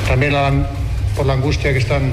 también por la angustia que están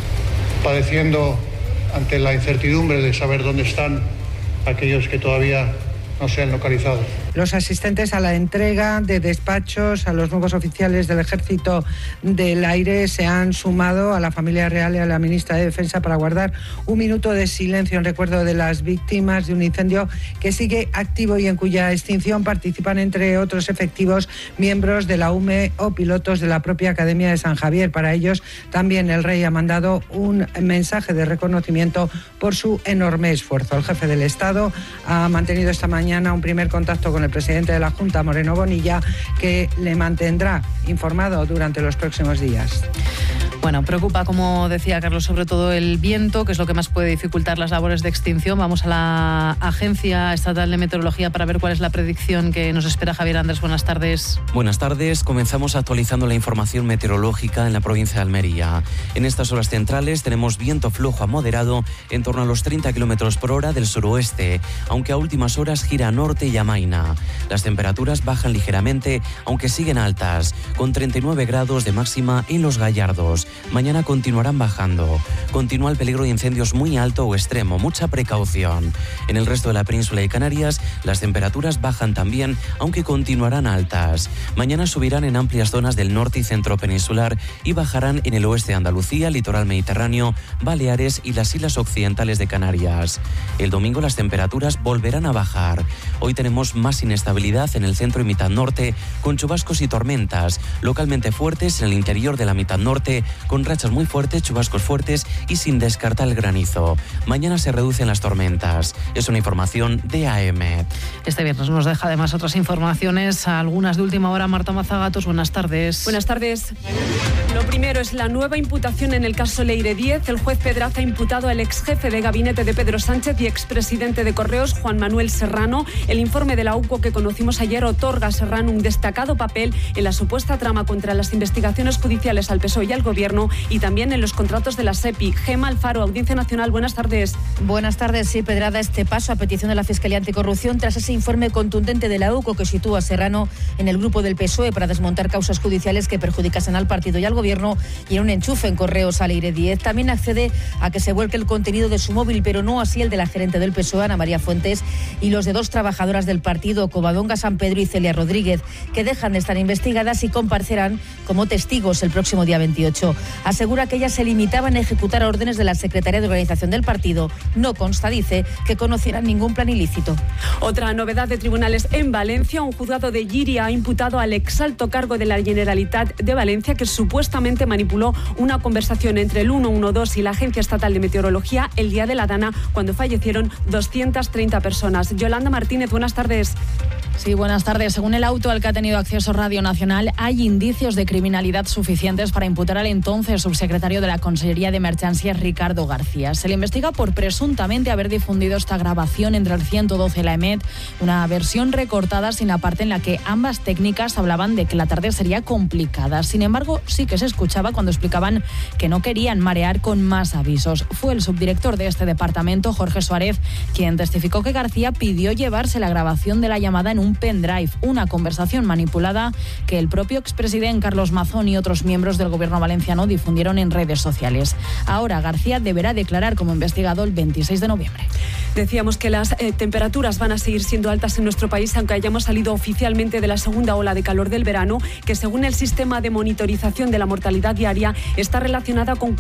padeciendo ante la incertidumbre de saber dónde están aquellos que todavía no se han localizado. Los asistentes a la entrega de despachos a los nuevos oficiales del Ejército del Aire se han sumado a la familia real y a la ministra de Defensa para guardar un minuto de silencio en recuerdo de las víctimas de un incendio que sigue activo y en cuya extinción participan, entre otros efectivos, miembros de la UME o pilotos de la propia Academia de San Javier. Para ellos, también el rey ha mandado un mensaje de reconocimiento por su enorme esfuerzo. El jefe del Estado ha mantenido esta mañana un primer contacto con el presidente de la Junta, Moreno Bonilla, que le mantendrá informado durante los próximos días. Bueno, preocupa, como decía Carlos, sobre todo el viento, que es lo que más puede dificultar las labores de extinción. Vamos a la Agencia Estatal de Meteorología para ver cuál es la predicción que nos espera. Javier Andrés, buenas tardes. Buenas tardes. Comenzamos actualizando la información meteorológica en la provincia de Almería. En estas horas centrales tenemos viento flojo a moderado en torno a los 30 km por hora del suroeste, aunque a últimas horas gira a norte y amaina. Las temperaturas bajan ligeramente, aunque siguen altas, con 39 grados de máxima en Los Gallardos. Mañana continuarán bajando. Continúa el peligro de incendios muy alto o extremo. Mucha precaución. En el resto de la península de Canarias, las temperaturas bajan también, aunque continuarán altas. Mañana subirán en amplias zonas del norte y centro peninsular y bajarán en el oeste de Andalucía, litoral mediterráneo, Baleares y las islas occidentales de Canarias. El domingo las temperaturas volverán a bajar. Hoy tenemos más inestabilidad en el centro y mitad norte, con chubascos y tormentas, localmente fuertes en el interior de la mitad norte, con rachas muy fuertes, chubascos fuertes y sin descartar el granizo. Mañana se reducen las tormentas. Es una información de AM. Este viernes nos deja además otras informaciones, algunas de última hora. Marta Mazagatos, buenas tardes. Buenas tardes. Lo primero es la nueva imputación en el caso Leire 10. El juez Pedraza ha imputado al exjefe de gabinete de Pedro Sánchez y expresidente de Correos, Juan Manuel Serrano. El informe de la UCO que conocimos ayer otorga a Serrano un destacado papel en la supuesta trama contra las investigaciones judiciales al PSOE y al Gobierno y también en los contratos de la SEPI. Gemma Alfaro, Audiencia Nacional, buenas tardes. Buenas tardes. Sí, Pedrada este paso a petición de la Fiscalía Anticorrupción tras ese informe contundente de la UCO que sitúa a Serrano en el grupo del PSOE para desmontar causas judiciales que perjudicasen al partido y al Gobierno y en un enchufe en Correos a Leire 10. También accede a que se vuelque el contenido de su móvil, pero no así el de la gerente del PSOE, Ana María Fuentes, y los de dos trabajadoras del partido, Covadonga San Pedro y Celia Rodríguez, que dejan de estar investigadas y comparecerán como testigos el próximo día 28. Asegura que ellas se limitaban a ejecutar órdenes de la Secretaría de Organización del partido. No consta, dice, que conocieran ningún plan ilícito. Otra novedad de tribunales en Valencia. Un juzgado de Llíria ha imputado al exalto cargo de la Generalitat de Valencia que supuestamente manipuló una conversación entre el 112 y la Agencia Estatal de Meteorología el día de la Dana, cuando fallecieron 230 personas. Yolanda Martínez, buenas tardes. Sí, buenas tardes. Según el auto al que ha tenido acceso Radio Nacional, hay indicios de criminalidad suficientes para imputar al entonces subsecretario de la Consellería de Emergencias, Ricardo García. Se le investiga por presuntamente haber difundido esta grabación entre el 112 y la EMET, una versión recortada sin la parte en la que ambas técnicas hablaban de que la tarde sería complicada. Sin embargo, sí que se escuchaba cuando explicaban que no querían marear con más avisos. Fue el subdirector de este departamento, Jorge Suárez, quien testificó que García pidió llevarse la grabación de la llamada en un pendrive, una conversación manipulada que el propio expresidente Carlos Mazón y otros miembros del gobierno valenciano difundieron en redes sociales. Ahora García deberá declarar como investigado el 26 de noviembre. Decíamos que las temperaturas van a seguir siendo altas en nuestro país, aunque hayamos salido oficialmente de la segunda ola de calor del verano, que según el sistema de monitorización de la mortalidad diaria está relacionada con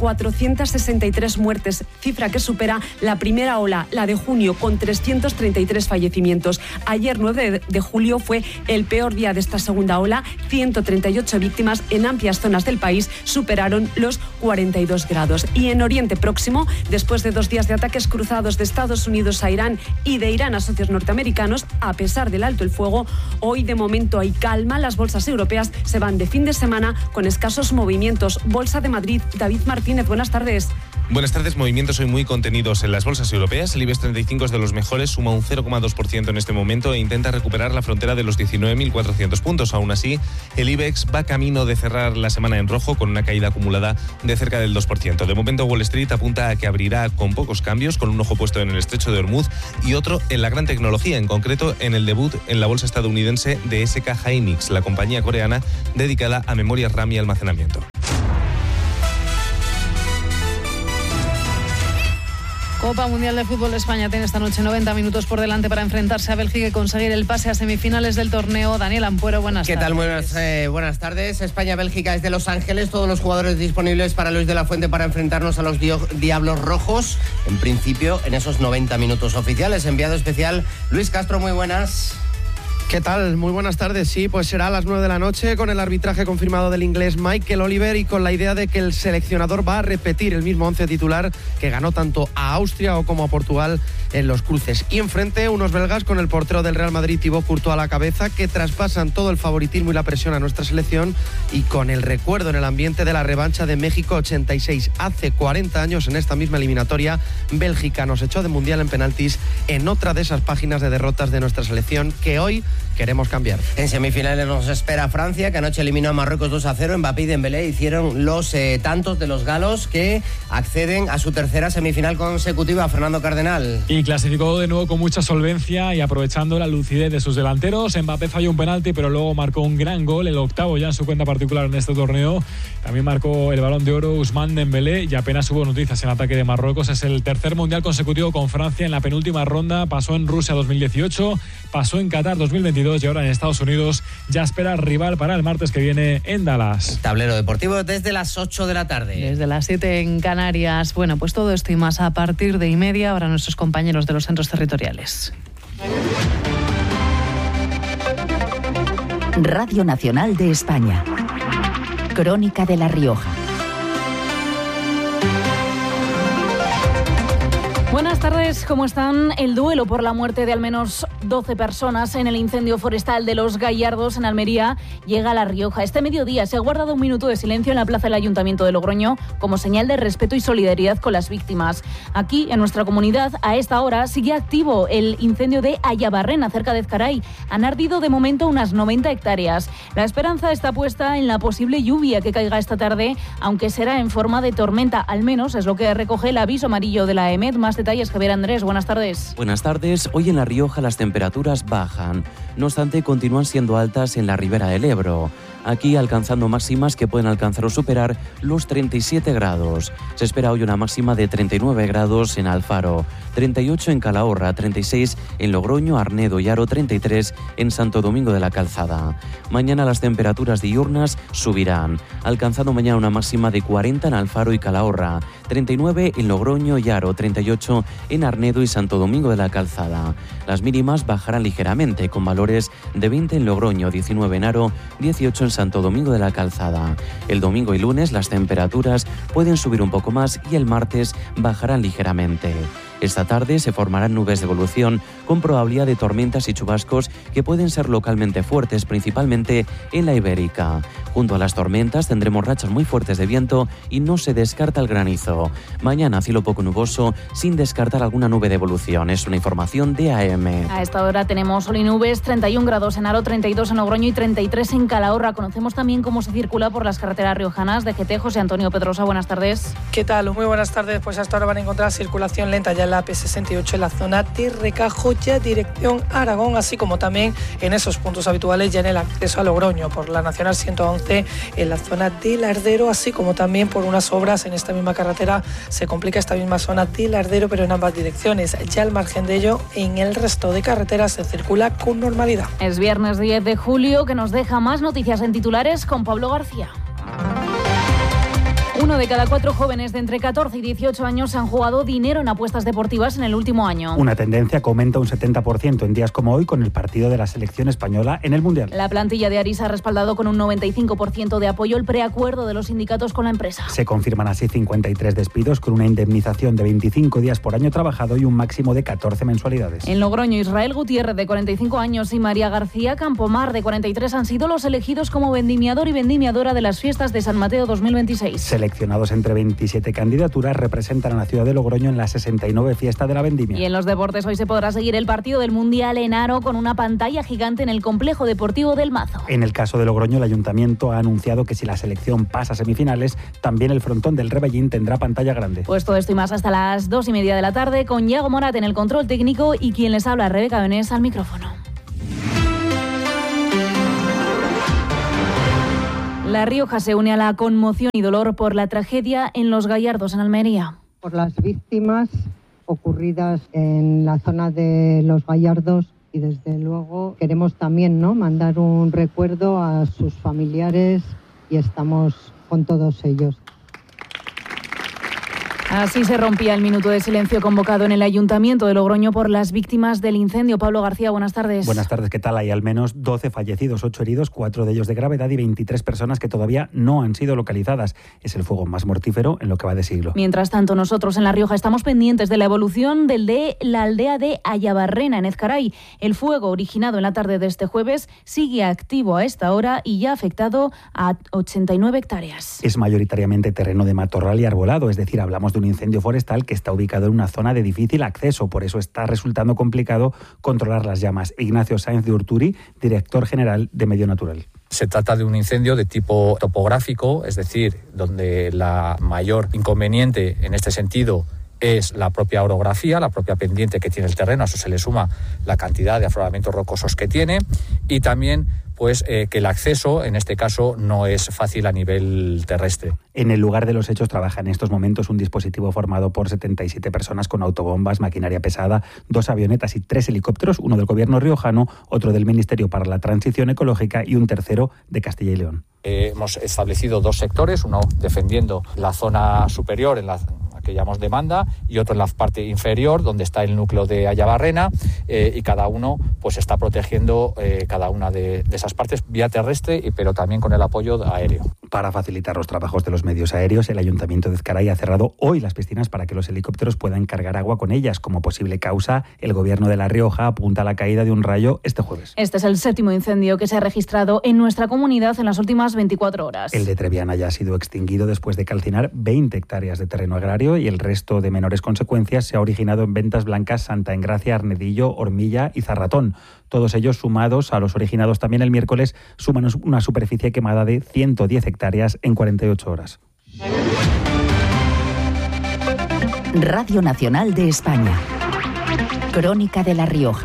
463 muertes, cifra que supera la primera ola, la de junio, con 333 fallecimientos. Ayer, 9 de julio, fue el peor día de esta segunda ola. 138 víctimas en amplias zonas del país superaron los 42 grados. Y en Oriente Próximo, después de 2 días de ataques cruzados de Estados Unidos a Irán y de Irán a socios norteamericanos, a pesar del alto el fuego, hoy de momento hay calma. Las bolsas europeas se van de fin de semana con escasos movimientos. Bolsa de Madrid, David Martínez, buenas tardes. Buenas tardes. Movimientos hoy muy contenidos en las bolsas europeas. El IBEX 35 es de los mejores, suma un 0,2% en este momento e intenta recuperar la frontera de los 19.400 puntos. Aún así, el IBEX va camino de cerrar la semana en rojo con una caída acumulada de cerca del 2%. De momento, Wall Street apunta a que abrirá con pocos cambios, con un ojo puesto en el estrecho de Hormuz y otro en la gran tecnología, en concreto en el debut en la bolsa estadounidense de SK Hynix, la compañía coreana dedicada a memorias RAM y almacenamiento. Copa Mundial de Fútbol. España tiene esta noche 90 minutos por delante para enfrentarse a Bélgica y conseguir el pase a semifinales del torneo. Daniel Ampuero, buenas tardes. ¿Qué tal? Buenas tardes. España-Bélgica es de Los Ángeles. Todos los jugadores disponibles para Luis de la Fuente para enfrentarnos a los Diablos Rojos. En principio, en esos 90 minutos oficiales. Enviado especial Luis Castro, muy buenas. ¿Qué tal? Muy buenas tardes. Sí, pues será a las 9 de la noche con el arbitraje confirmado del inglés Michael Oliver y con la idea de que el seleccionador va a repetir el mismo 11 titular que ganó tanto a Austria como a Portugal en los cruces. Y enfrente unos belgas con el portero del Real Madrid, Thibaut Courtois, a la cabeza, que traspasan todo el favoritismo y la presión a nuestra selección, y con el recuerdo en el ambiente de la revancha de México 86. Hace 40 años, en esta misma eliminatoria, Bélgica nos echó de mundial en penaltis en otra de esas páginas de derrotas de nuestra selección que hoy queremos cambiar. En semifinales nos espera Francia, que anoche eliminó a Marruecos 2-0. Mbappé y Dembélé hicieron los tantos de los galos que acceden a su tercera semifinal consecutiva. Fernando Cardenal. Y clasificó de nuevo con mucha solvencia y aprovechando la lucidez de sus delanteros. Mbappé falló un penalti, pero luego marcó un gran gol, el octavo ya en su cuenta particular en este torneo. También marcó el Balón de Oro Ousmane Dembélé y apenas hubo noticias en ataque de Marruecos. Es el tercer mundial consecutivo con Francia. En la penúltima ronda pasó en Rusia 2018, pasó en Qatar 2022 y ahora en Estados Unidos ya espera rival para el martes que viene en Dallas. Tablero deportivo desde las 8 de la tarde. Desde las 7 en Canarias. Bueno, pues todo esto y más a partir de 1:30. Ahora nuestros compañeros de los centros territoriales. Radio Nacional de España. Crónica de La Rioja. Buenas tardes, ¿cómo están? El duelo por la muerte de al menos 12 personas en el incendio forestal de Los Gallardos en Almería llega a La Rioja. Este mediodía se ha guardado un minuto de silencio en la plaza del Ayuntamiento de Logroño como señal de respeto y solidaridad con las víctimas. Aquí, en nuestra comunidad, a esta hora sigue activo el incendio de Ayabarrena, cerca de Ezcaray. Han ardido de momento unas 90 hectáreas. La esperanza está puesta en la posible lluvia que caiga esta tarde, aunque será en forma de tormenta. Al menos es lo que recoge el aviso amarillo de la EMET. Más detalles, Javier Andrés, buenas tardes. Buenas tardes. Hoy en La Rioja las temperaturas bajan. No obstante, continúan siendo altas en la ribera del Ebro. Aquí alcanzando máximas que pueden alcanzar o superar los 37 grados. Se espera hoy una máxima de 39 grados en Alfaro, 38 en Calahorra, 36 en Logroño, Arnedo y Haro, 33 en Santo Domingo de la Calzada. Mañana las temperaturas diurnas subirán, alcanzando mañana una máxima de 40 en Alfaro y Calahorra, 39 en Logroño y Haro, 38 en Arnedo y Santo Domingo de la Calzada. Las mínimas bajarán ligeramente, con valores de 20 en Logroño, 19 en Haro, 18 en Santo Domingo de la Calzada. El domingo y lunes las temperaturas pueden subir un poco más y el martes bajarán ligeramente. Esta tarde se formarán nubes de evolución con probabilidad de tormentas y chubascos que pueden ser localmente fuertes, principalmente en la Ibérica. Junto a las tormentas tendremos rachas muy fuertes de viento y no se descarta el granizo. Mañana cielo poco nuboso sin descartar alguna nube de evolución. Es una información de AM. A esta hora tenemos sol y nubes, 31 grados en Haro, 32 en Logroño y 33 en Calahorra. Conocemos también cómo se circula por las carreteras riojanas. De GT, José Antonio Pedrosa, buenas tardes. ¿Qué tal? Muy buenas tardes. Pues hasta ahora van a encontrar circulación lenta ya en la AP68 en la zona de Recajo, ya dirección Aragón, así como también en esos puntos habituales ya en el acceso a Logroño, por la Nacional 111 en la zona de Lardero, así como también por unas obras en esta misma carretera. Se complica esta misma zona de Lardero, pero en ambas direcciones. Ya al margen de ello, en el resto de carreteras se circula con normalidad. Es viernes 10 de julio, que nos deja más noticias en titulares con Pablo García. 1 de cada 4 jóvenes de entre 14 y 18 años han jugado dinero en apuestas deportivas en el último año. Una tendencia que aumenta un 70% en días como hoy con el partido de la selección española en el Mundial. La plantilla de Aris ha respaldado con un 95% de apoyo el preacuerdo de los sindicatos con la empresa. Se confirman así 53 despidos con una indemnización de 25 días por año trabajado y un máximo de 14 mensualidades. En Logroño, Israel Gutiérrez, de 45 años, y María García Campomar, de 43, han sido los elegidos como vendimiador y vendimiadora de las fiestas de San Mateo 2026. Seleccionados entre 27 candidaturas, representan a la ciudad de Logroño en la 69 fiesta de la vendimia. Y en los deportes hoy se podrá seguir el partido del Mundial en Haro con una pantalla gigante en el complejo deportivo del Mazo. En el caso de Logroño, el ayuntamiento ha anunciado que si la selección pasa a semifinales, también el frontón del Rebellín tendrá pantalla grande. Pues todo esto y más hasta las 2:30 de la tarde con Iago Morat en el control técnico y quien les habla, Rebeca Benés, al micrófono. La Rioja se une a la conmoción y dolor por la tragedia en Los Gallardos, en Almería. Por las víctimas, ocurridas en la zona de Los Gallardos. Y desde luego queremos también, ¿no?, mandar un recuerdo a sus familiares y estamos con todos ellos. Así se rompía el minuto de silencio convocado en el Ayuntamiento de Logroño por las víctimas del incendio. Pablo García, buenas tardes. Buenas tardes, ¿qué tal? Hay al menos 12 fallecidos, 8 heridos, 4 de ellos de gravedad y 23 personas que todavía no han sido localizadas. Es el fuego más mortífero en lo que va de siglo. Mientras tanto, nosotros en La Rioja estamos pendientes de la evolución de la aldea de Ayabarrena, en Ezcaray. El fuego, originado en la tarde de este jueves, sigue activo a esta hora y ya ha afectado a 89 hectáreas. Es mayoritariamente terreno de matorral y arbolado, es decir, hablamos de un incendio forestal que está ubicado en una zona de difícil acceso, por eso está resultando complicado controlar las llamas. Ignacio Sáenz de Urturi, director general de Medio Natural. Se trata de un incendio de tipo topográfico, es decir, donde la mayor inconveniente en este sentido es la propia orografía, la propia pendiente que tiene el terreno, a eso se le suma la cantidad de afloramientos rocosos que tiene y también que el acceso, en este caso, no es fácil a nivel terrestre. En el lugar de los hechos trabaja en estos momentos un dispositivo formado por 77 personas con autobombas, maquinaria pesada, 2 avionetas y 3 helicópteros, uno del Gobierno riojano, otro del Ministerio para la Transición Ecológica y un tercero de Castilla y León. Hemos establecido 2 sectores, uno defendiendo la zona superior en la que llamamos demanda y otro en la parte inferior donde está el núcleo de Ayabarrena y cada uno pues está protegiendo cada una de esas partes vía terrestre pero también con el apoyo aéreo. Para facilitar los trabajos de los medios aéreos, el Ayuntamiento de Ezcaray ha cerrado hoy las piscinas para que los helicópteros puedan cargar agua con ellas. Como posible causa, el Gobierno de La Rioja apunta a la caída de un rayo este jueves. Este es el 7º incendio que se ha registrado en nuestra comunidad en las últimas 24 horas. El de Treviana ya ha sido extinguido después de calcinar 20 hectáreas de terreno agrario y el resto de menores consecuencias se ha originado en Ventas Blancas, Santa Engracia, Arnedillo, Hormilla y Zarratón. Todos ellos sumados a los originados también el miércoles suman una superficie quemada de 110 hectáreas en 48 horas. Radio Nacional de España. Crónica de La Rioja.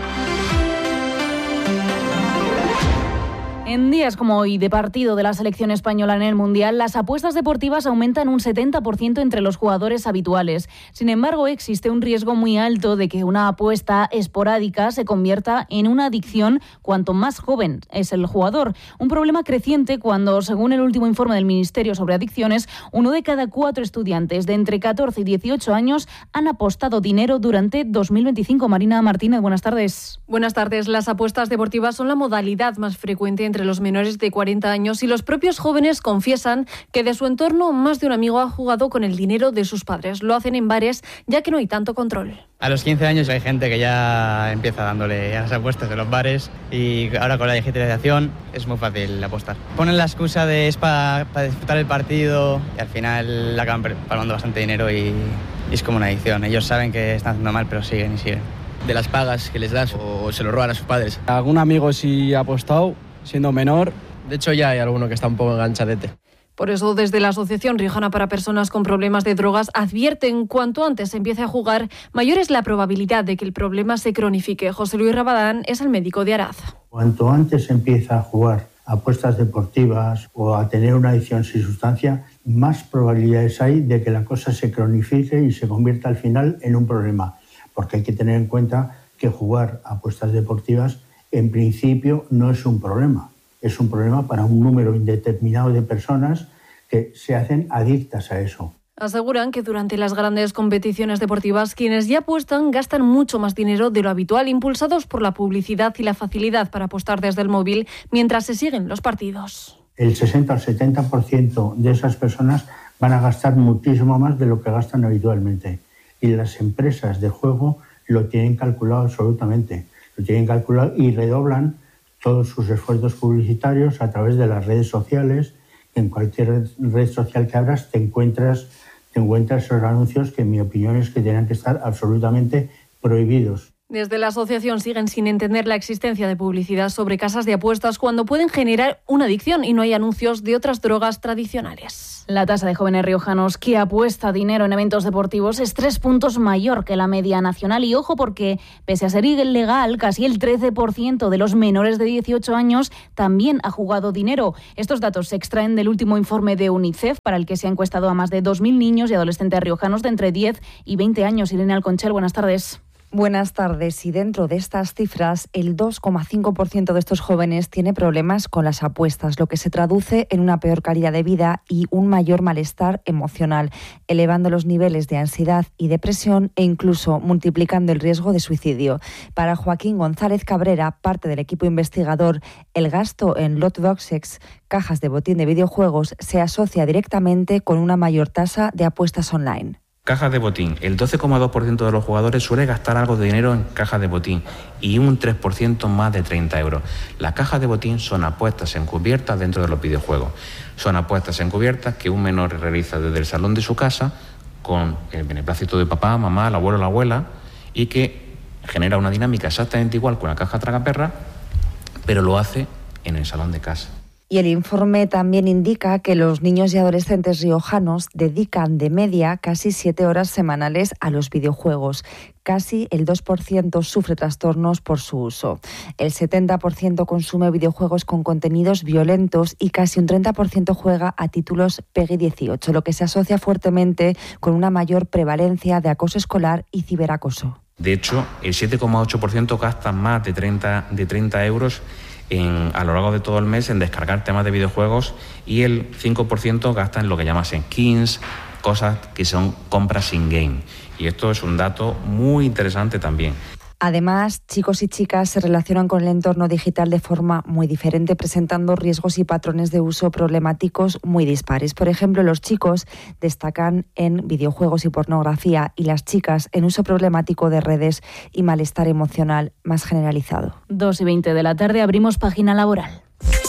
En días como hoy, de partido de la selección española en el Mundial, las apuestas deportivas aumentan un 70% entre los jugadores habituales. Sin embargo, existe un riesgo muy alto de que una apuesta esporádica se convierta en una adicción cuanto más joven es el jugador. Un problema creciente cuando, según el último informe del Ministerio sobre Adicciones, 1 de cada 4 estudiantes de entre 14 y 18 años han apostado dinero durante 2025. Marina Martínez, buenas tardes. Buenas tardes. Las apuestas deportivas son la modalidad más frecuente entre los menores de 40 años y los propios jóvenes confiesan que de su entorno más de un amigo ha jugado con el dinero de sus padres. Lo hacen en bares ya que no hay tanto control. A los 15 años hay gente que ya empieza dándole a las apuestas de los bares y ahora con la digitalización es muy fácil apostar. Ponen la excusa de es para disfrutar el partido y al final acaban pagando bastante dinero y es como una adicción. Ellos saben que están haciendo mal pero siguen y siguen. De las pagas que les das o se lo roban a sus padres. Algún amigo sí ha apostado siendo menor. De hecho ya hay alguno que está un poco enganchadete. Por eso, desde la Asociación Riojana para Personas con Problemas de Drogas advierten cuanto antes se empiece a jugar, mayor es la probabilidad de que el problema se cronifique. José Luis Rabadán es el médico de Araz. Cuanto antes se empieza a jugar a apuestas deportivas o a tener una adicción sin sustancia, más probabilidades hay de que la cosa se cronifique y se convierta al final en un problema. Porque hay que tener en cuenta que jugar a apuestas deportivas en principio no es un problema. Es un problema para un número indeterminado de personas que se hacen adictas a eso. Aseguran que durante las grandes competiciones deportivas quienes ya apuestan gastan mucho más dinero de lo habitual, impulsados por la publicidad y la facilidad para apostar desde el móvil mientras se siguen los partidos. El 60 al 70% de esas personas van a gastar muchísimo más de lo que gastan habitualmente. Y las empresas de juego lo tienen calculado absolutamente. Lo tienen calculado y redoblan todos sus esfuerzos publicitarios a través de las redes sociales. En cualquier red social que abras te encuentras esos anuncios que en mi opinión es que tienen que estar absolutamente prohibidos. Desde la asociación siguen sin entender la existencia de publicidad sobre casas de apuestas cuando pueden generar una adicción y no hay anuncios de otras drogas tradicionales. La tasa de jóvenes riojanos que apuesta dinero en eventos deportivos es 3 puntos mayor que la media nacional. Y ojo, porque pese a ser ilegal, casi el 13% de los menores de 18 años también ha jugado dinero. Estos datos se extraen del último informe de UNICEF, para el que se ha encuestado a más de 2.000 niños y adolescentes riojanos de entre 10 y 20 años. Irene Alconchel, buenas tardes. Buenas tardes. Y dentro de estas cifras, el 2,5% de estos jóvenes tiene problemas con las apuestas, lo que se traduce en una peor calidad de vida y un mayor malestar emocional, elevando los niveles de ansiedad y depresión e incluso multiplicando el riesgo de suicidio. Para Joaquín González Cabrera, parte del equipo investigador, el gasto en lot boxes, cajas de botín de videojuegos, se asocia directamente con una mayor tasa de apuestas online. Cajas de botín. El 12,2% de los jugadores suele gastar algo de dinero en cajas de botín y un 3% más de 30 euros. Las cajas de botín son apuestas encubiertas dentro de los videojuegos. Son apuestas encubiertas que un menor realiza desde el salón de su casa con el beneplácito de papá, mamá, el abuelo o la abuela, y que genera una dinámica exactamente igual con la caja tragaperra, pero lo hace en el salón de casa. Y el informe también indica que los niños y adolescentes riojanos dedican de media casi 7 horas semanales a los videojuegos. Casi el 2% sufre trastornos por su uso. El 70% consume videojuegos con contenidos violentos y casi un 30% juega a títulos PEGI 18, lo que se asocia fuertemente con una mayor prevalencia de acoso escolar y ciberacoso. De hecho, el 7,8% gasta más de 30 euros a lo largo de todo el mes en descargar temas de videojuegos, y el 5% gasta en lo que llaman skins, cosas que son compras in-game. Y esto es un dato muy interesante también. Además, chicos y chicas se relacionan con el entorno digital de forma muy diferente, presentando riesgos y patrones de uso problemáticos muy dispares. Por ejemplo, los chicos destacan en videojuegos y pornografía, y las chicas en uso problemático de redes y malestar emocional más generalizado. 2:20 de la tarde, abrimos página laboral.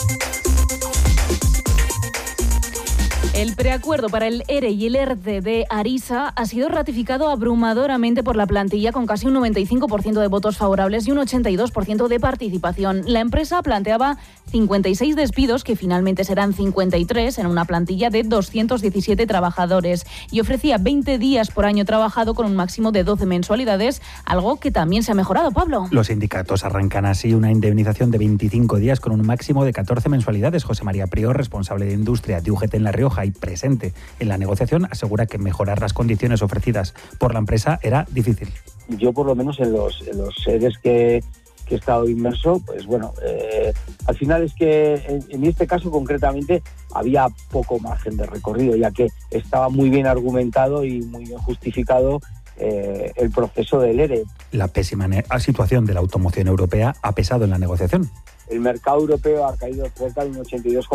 El preacuerdo para el ERE y el ERTE de Arisa ha sido ratificado abrumadoramente por la plantilla, con casi un 95% de votos favorables y un 82% de participación. La empresa planteaba 56 despidos, que finalmente serán 53, en una plantilla de 217 trabajadores, y ofrecía 20 días por año trabajado con un máximo de 12 mensualidades, algo que también se ha mejorado, Pablo. Los sindicatos arrancan así una indemnización de 25 días con un máximo de 14 mensualidades. José María Prior, responsable de industria de UGT en La Rioja y presente en la negociación, asegura que mejorar las condiciones ofrecidas por la empresa era difícil. Yo, por lo menos en los sedes que he estado inmerso, pues bueno, al final es que en este caso concretamente había poco margen de recorrido, ya que estaba muy bien argumentado y muy bien justificado el proceso del ERE. La pésima situación de la automoción europea ha pesado en la negociación. El mercado europeo ha caído cerca de un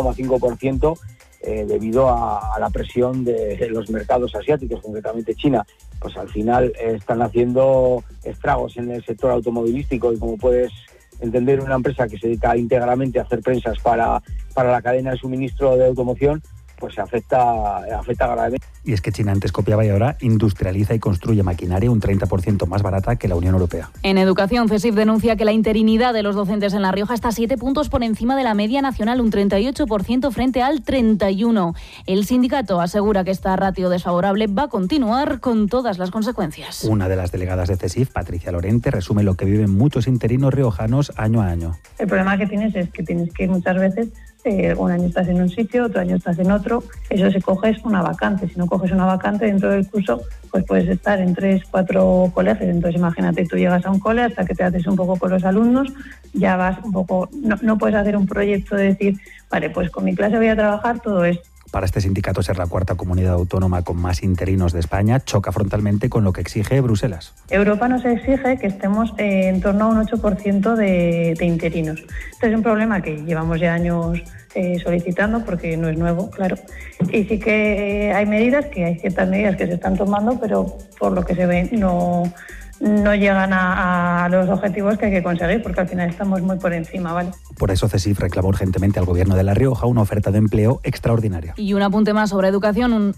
82,5% debido a la presión de los mercados asiáticos, concretamente China. Pues al final están haciendo estragos en el sector automovilístico, y como puedes entender, una empresa que se dedica íntegramente a hacer prensas para la cadena de suministro de automoción, pues afecta gravemente. Y es que China antes copiaba y ahora industrializa y construye maquinaria un 30% más barata que la Unión Europea. En educación, CESIF denuncia que la interinidad de los docentes en La Rioja está 7 puntos por encima de la media nacional, un 38% frente al 31%. El sindicato asegura que esta ratio desfavorable va a continuar con todas las consecuencias. Una de las delegadas de CESIF, Patricia Lorente, resume lo que viven muchos interinos riojanos año a año. El problema que tienes es que tienes que ir muchas veces, un año estás en un sitio, otro año estás en otro. Eso si coges una vacante. Si no coges una vacante dentro del curso, pues puedes estar en 3-4 colegios. Entonces imagínate, tú llegas a un cole, hasta que te haces un poco con los alumnos, ya vas un poco, no puedes hacer un proyecto de decir, vale, pues con mi clase voy a trabajar todo esto. Para este sindicato, ser la cuarta comunidad autónoma con más interinos de España choca frontalmente con lo que exige Bruselas. Europa nos exige que estemos en torno a un 8% de interinos. Este es un problema que llevamos ya años solicitando, porque no es nuevo, claro. Y sí que hay ciertas medidas que se están tomando, pero por lo que se ve no no llegan a los objetivos que hay que conseguir, porque al final estamos muy por encima, ¿vale? Por eso CESIF reclamó urgentemente al Gobierno de La Rioja una oferta de empleo extraordinaria. Y un apunte más sobre educación, un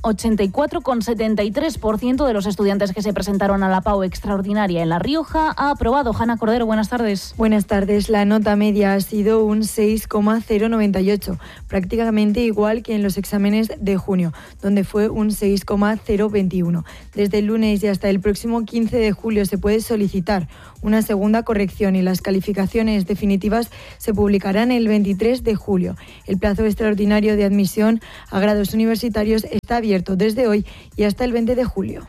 84,73% de los estudiantes que se presentaron a la PAU extraordinaria en La Rioja ha aprobado. Hanna Cordero, buenas tardes. Buenas tardes. La nota media ha sido un 6,098, prácticamente igual que en los exámenes de junio, donde fue un 6,021. Desde el lunes y hasta el próximo 15 de julio se puede solicitar una segunda corrección y las calificaciones definitivas se publicarán el 23 de julio. El plazo extraordinario de admisión a grados universitarios está abierto desde hoy y hasta el 20 de julio.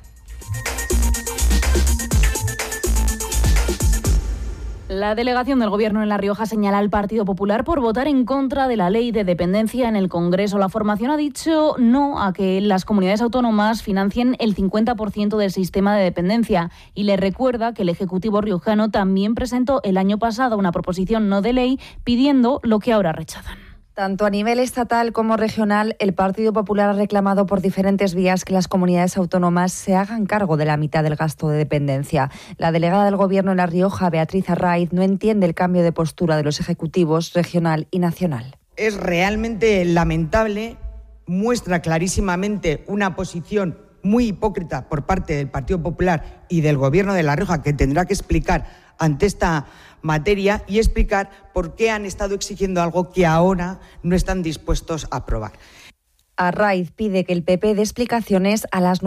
La delegación del Gobierno en La Rioja señala al Partido Popular por votar en contra de la ley de dependencia en el Congreso. La formación ha dicho no a que las comunidades autónomas financien el 50% del sistema de dependencia y le recuerda que el Ejecutivo riojano también presentó el año pasado una proposición no de ley pidiendo lo que ahora rechazan. Tanto a nivel estatal como regional, el Partido Popular ha reclamado por diferentes vías que las comunidades autónomas se hagan cargo de la mitad del gasto de dependencia. La delegada del Gobierno en La Rioja, Beatriz Arraiz, no entiende el cambio de postura de los ejecutivos regional y nacional. Es realmente lamentable, muestra clarísimamente una posición muy hipócrita por parte del Partido Popular y del Gobierno de La Rioja, que tendrá que explicar ante esta materia y explicar por qué han estado exigiendo algo que ahora no están dispuestos a aprobar. Arraiz pide que el PP dé explicaciones a las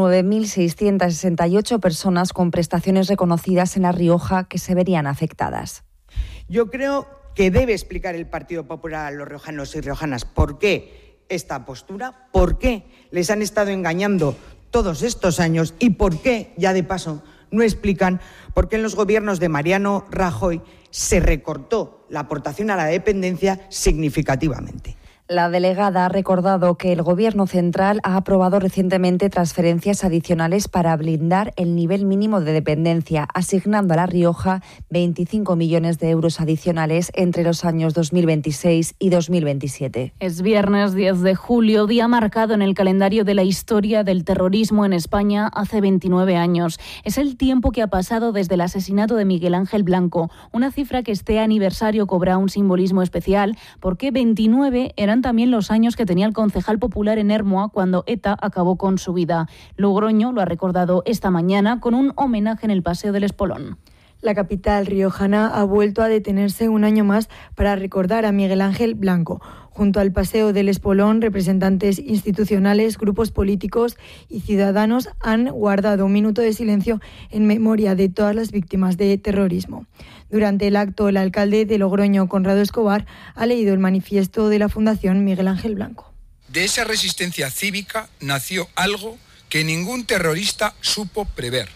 9.668 personas con prestaciones reconocidas en La Rioja que se verían afectadas. Yo creo que debe explicar el Partido Popular a los riojanos y riojanas por qué esta postura, por qué les han estado engañando todos estos años y por qué, ya de paso, no explican por qué en los gobiernos de Mariano Rajoy se recortó la aportación a la dependencia significativamente. La delegada ha recordado que el Gobierno central ha aprobado recientemente transferencias adicionales para blindar el nivel mínimo de dependencia, asignando a La Rioja 25 millones de euros adicionales entre los años 2026 y 2027. Es viernes 10 de julio, día marcado en el calendario de la historia del terrorismo en España hace 29 años. Es el tiempo que ha pasado desde el asesinato de Miguel Ángel Blanco, una cifra que este aniversario cobra un simbolismo especial porque 29 eran también los años que tenía el concejal popular en Ermua cuando ETA acabó con su vida. Logroño lo ha recordado esta mañana con un homenaje en el Paseo del Espolón. La capital riojana ha vuelto a detenerse un año más para recordar a Miguel Ángel Blanco. Junto al Paseo del Espolón, representantes institucionales, grupos políticos y ciudadanos han guardado un minuto de silencio en memoria de todas las víctimas de terrorismo. Durante el acto, el alcalde de Logroño, Conrado Escobar, ha leído el manifiesto de la Fundación Miguel Ángel Blanco. De esa resistencia cívica nació algo que ningún terrorista supo prever.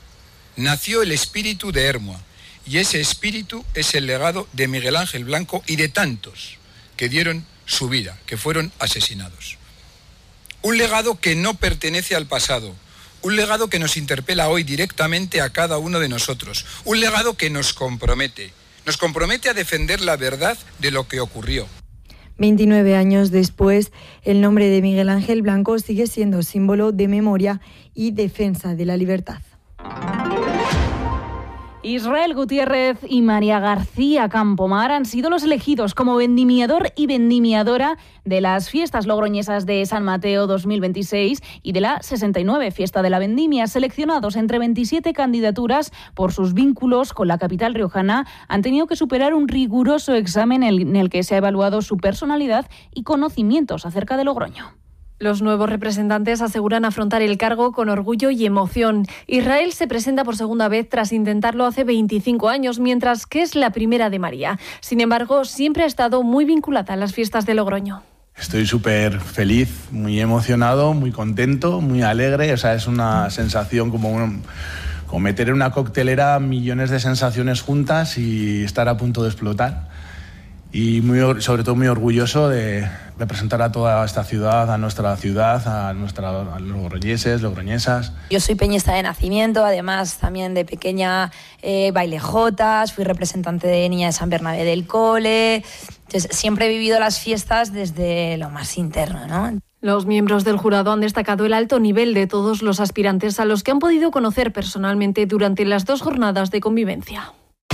Nació el espíritu de Ermua, y ese espíritu es el legado de Miguel Ángel Blanco y de tantos que dieron su vida, que fueron asesinados. Un legado que no pertenece al pasado, un legado que nos interpela hoy directamente a cada uno de nosotros, un legado que nos compromete a defender la verdad de lo que ocurrió. 29 años después, el nombre de Miguel Ángel Blanco sigue siendo símbolo de memoria y defensa de la libertad. Israel Gutiérrez y María García Campomar han sido los elegidos como vendimiador y vendimiadora de las fiestas logroñesas de San Mateo 2026 y de la 69 Fiesta de la Vendimia. Seleccionados entre 27 candidaturas por sus vínculos con la capital riojana, han tenido que superar un riguroso examen en el que se ha evaluado su personalidad y conocimientos acerca de Logroño. Los nuevos representantes aseguran afrontar el cargo con orgullo y emoción. Israel se presenta por segunda vez tras intentarlo hace 25 años, mientras que es la primera de María. Sin embargo, siempre ha estado muy vinculada a las fiestas de Logroño. Estoy súper feliz, muy emocionado, muy contento, muy alegre. O sea, es una sensación como meter en una coctelera millones de sensaciones juntas y estar a punto de explotar. Y sobre todo muy orgulloso de representar a toda esta ciudad, a nuestra ciudad, a los logroñeses, logroñesas. Yo soy peñista de nacimiento, además también de pequeña bailé jotas, fui representante de niña de San Bernabé del cole. Entonces, siempre he vivido las fiestas desde lo más interno, ¿no? Los miembros del jurado han destacado el alto nivel de todos los aspirantes a los que han podido conocer personalmente durante las 2 jornadas de convivencia.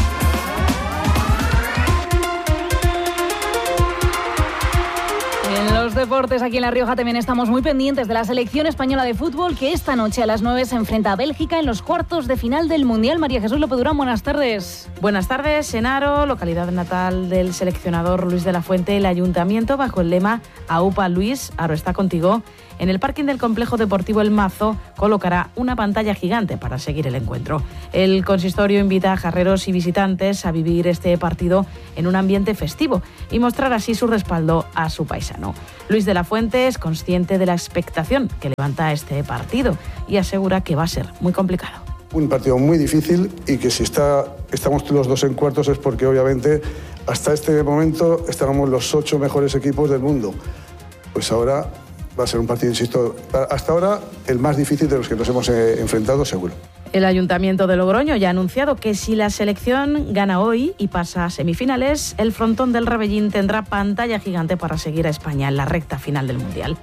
En los deportes aquí en La Rioja también estamos muy pendientes de la selección española de fútbol que esta noche a las 9 se enfrenta a Bélgica en los cuartos de final del Mundial. María Jesús López Durán, buenas tardes. Buenas tardes. Senaro, localidad natal del seleccionador Luis de la Fuente, el ayuntamiento bajo el lema Aupa Luis, Aro está contigo. En el parking del complejo deportivo El Mazo colocará una pantalla gigante para seguir el encuentro. El consistorio invita a jarreros y visitantes a vivir este partido en un ambiente festivo y mostrar así su respaldo a su paisano. Luis de la Fuente es consciente de la expectación que levanta este partido y asegura que va a ser muy complicado. Un partido muy difícil y que si estamos los 2 en cuartos es porque obviamente hasta este momento estábamos los 8 mejores equipos del mundo. Pues ahora va a ser un partido, insisto, hasta ahora el más difícil de los que nos hemos enfrentado, seguro. El Ayuntamiento de Logroño ya ha anunciado que si la selección gana hoy y pasa a semifinales, el frontón del Rebellín tendrá pantalla gigante para seguir a España en la recta final del Mundial.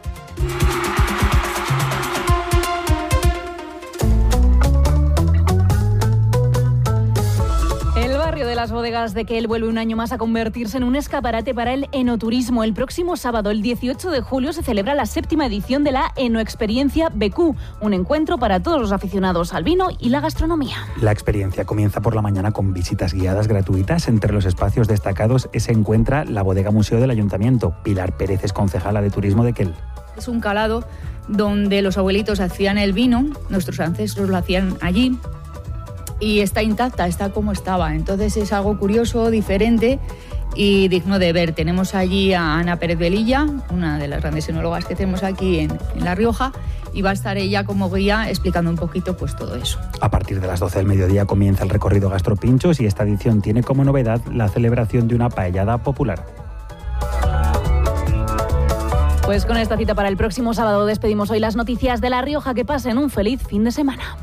De las bodegas de Quel vuelve un año más a convertirse en un escaparate para el enoturismo. El próximo sábado, el 18 de julio, se celebra la 7ª edición de la Enoexperiencia BQ, un encuentro para todos los aficionados al vino y la gastronomía. La experiencia comienza por la mañana con visitas guiadas gratuitas. Entre los espacios destacados se encuentra la bodega museo del Ayuntamiento. Pilar Pérez es concejala de turismo de Quel. Es un calado donde los abuelitos hacían el vino, nuestros ancestros lo hacían allí. Y está intacta, está como estaba. Entonces es algo curioso, diferente y digno de ver. Tenemos allí a Ana Pérez Velilla, una de las grandes enólogas que tenemos aquí en La Rioja, y va a estar ella como guía explicando un poquito pues todo eso. A partir de las 12 del mediodía comienza el recorrido Gastropinchos y esta edición tiene como novedad la celebración de una paellada popular. Pues con esta cita para el próximo sábado despedimos hoy las noticias de La Rioja. Que pasen un feliz fin de semana.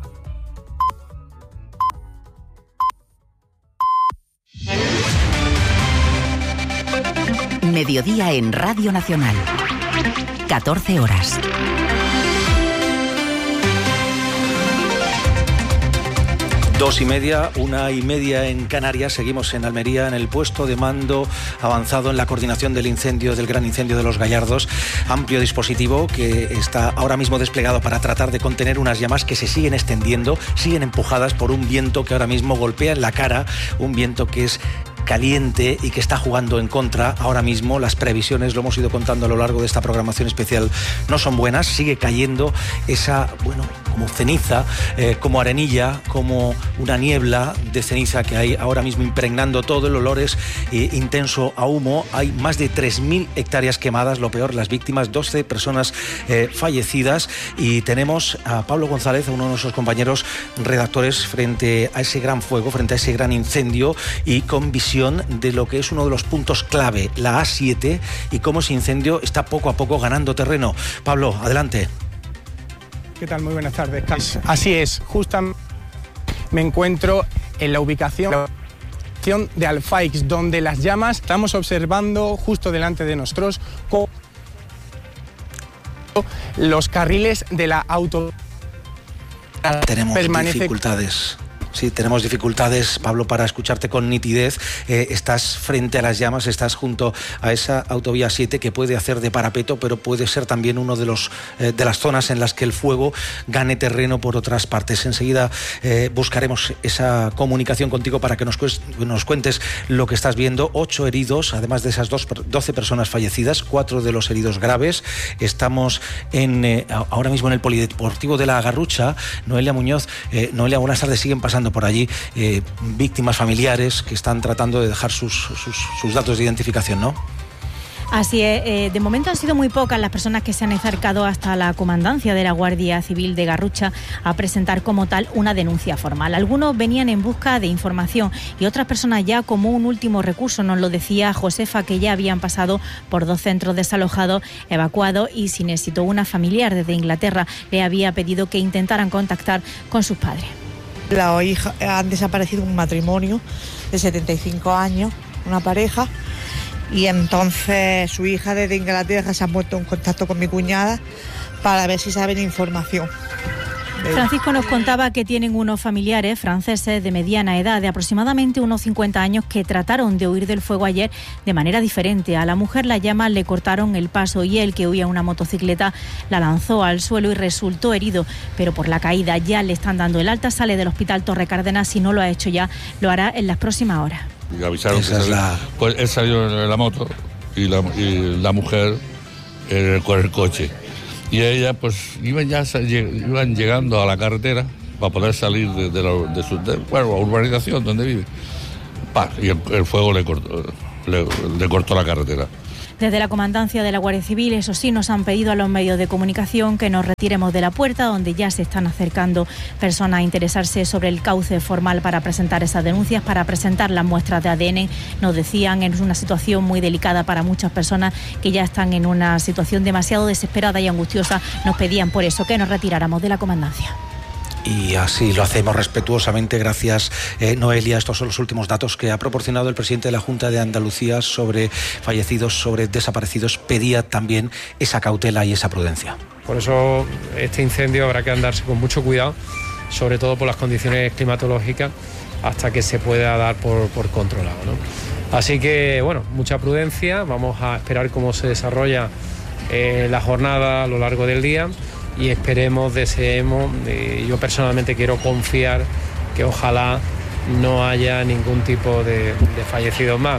Mediodía en Radio Nacional. 14 horas. Dos y media, 1:30 en Canarias. Seguimos en Almería, en el puesto de mando avanzado en la coordinación del incendio, del gran incendio de Los Gallardos. Amplio dispositivo que está ahora mismo desplegado para tratar de contener unas llamas que se siguen extendiendo, siguen empujadas por un viento que ahora mismo golpea en la cara, un viento que es caliente y que está jugando en contra ahora mismo. Las previsiones, lo hemos ido contando a lo largo de esta programación especial, no son buenas. Sigue cayendo esa, como ceniza, como arenilla, como una niebla de ceniza que hay ahora mismo impregnando todo. El olor es intenso a humo. Hay más de 3.000 hectáreas quemadas. Lo peor, las víctimas, 12 personas fallecidas. Y tenemos a Pablo González, uno de nuestros compañeros redactores, frente a ese gran fuego, frente a ese gran incendio y con visión de lo que es uno de los puntos clave, la A7, y cómo ese incendio está poco a poco ganando terreno. Pablo, adelante. ¿Qué tal? Muy buenas tardes. Así es, justamente me encuentro en la ubicación de Alfaix, donde las llamas estamos observando justo delante de nosotros los carriles de la autovía. Tenemos dificultades. Sí, tenemos dificultades, Pablo, para escucharte con nitidez. Estás frente a las llamas, estás junto a esa autovía 7 que puede hacer de parapeto, pero puede ser también uno de las zonas en las que el fuego gane terreno por otras partes. Enseguida buscaremos esa comunicación contigo para que nos cuentes lo que estás viendo. 8 heridos, además de esas 12 personas fallecidas, 4 de los heridos graves. Estamos ahora mismo en el Polideportivo de La Garrucha. Noelia Muñoz, Noelia, buenas tardes. Siguen pasando por allí víctimas familiares que están tratando de dejar sus datos de identificación, ¿no? Así es, de momento han sido muy pocas las personas que se han acercado hasta la comandancia de la Guardia Civil de Garrucha a presentar como tal una denuncia formal. Algunos venían en busca de información y otras personas ya como un último recurso, nos lo decía Josefa, que ya habían pasado por 2 centros desalojados, evacuados y sin éxito. Una familiar desde Inglaterra le había pedido que intentaran contactar con sus padres. La hija han desaparecido un matrimonio de 75 años, una pareja, y entonces su hija desde Inglaterra se ha puesto en contacto con mi cuñada para ver si saben información. Francisco nos contaba que tienen unos familiares franceses de mediana edad, de aproximadamente unos 50 años, que trataron de huir del fuego ayer de manera diferente. A la mujer las llamas le cortaron el paso y él, que huía en una motocicleta, la lanzó al suelo y resultó herido, pero por la caída ya le están dando el alta, sale del hospital Torre Cárdenas. Si no lo ha hecho ya, lo hará en las próximas horas. Y avisaron pues él salió en la moto y la mujer con el coche. Y ella pues iban llegando a la carretera para poder salir de su urbanización donde vive. Y el fuego le cortó la carretera. Desde la Comandancia de la Guardia Civil, eso sí, nos han pedido a los medios de comunicación que nos retiremos de la puerta, donde ya se están acercando personas a interesarse sobre el cauce formal para presentar esas denuncias, para presentar las muestras de ADN. Nos decían, es una situación muy delicada para muchas personas que ya están en una situación demasiado desesperada y angustiosa. Nos pedían por eso que nos retiráramos de la Comandancia. Y así lo hacemos respetuosamente. Gracias, Noelia. Estos son los últimos datos que ha proporcionado el presidente de la Junta de Andalucía sobre fallecidos, sobre desaparecidos. Pedía también esa cautela y esa prudencia. Por eso este incendio habrá que andarse con mucho cuidado, sobre todo por las condiciones climatológicas, hasta que se pueda dar por controlado, ¿no? Así que, bueno, mucha prudencia. Vamos a esperar cómo se desarrolla la jornada a lo largo del día. Y esperemos, deseemos, yo personalmente quiero confiar que ojalá no haya ningún tipo de fallecidos más.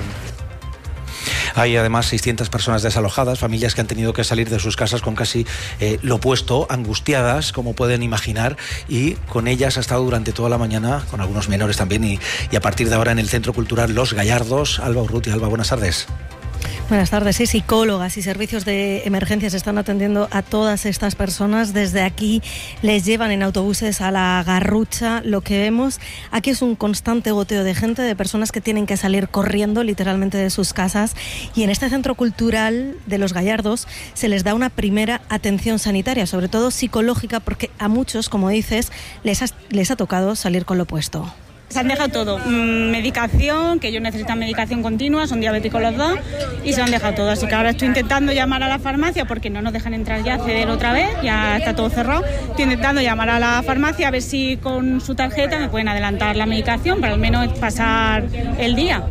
Hay además 600 personas desalojadas, familias que han tenido que salir de sus casas con casi lo opuesto, angustiadas, como pueden imaginar, y con ellas ha estado durante toda la mañana, con algunos menores también, y a partir de ahora en el Centro Cultural Los Gallardos. Alba Urrutia. Alba, buenas tardes. Buenas tardes. Sí, psicólogas y servicios de emergencias están atendiendo a todas estas personas. Desde aquí les llevan en autobuses a la Garrucha. Lo que vemos aquí es un constante goteo de gente, de personas que tienen que salir corriendo literalmente de sus casas. Y en este centro cultural de Los Gallardos se les da una primera atención sanitaria, sobre todo psicológica, porque a muchos, como dices, les ha tocado salir con lo opuesto. Se han dejado todo, medicación, que ellos necesitan medicación continua, son diabéticos los dos, y se han dejado todo. Así que ahora estoy intentando llamar a la farmacia porque no nos dejan entrar ya, acceder otra vez, ya está todo cerrado. Estoy intentando llamar a la farmacia a ver si con su tarjeta me pueden adelantar la medicación para al menos pasar el día.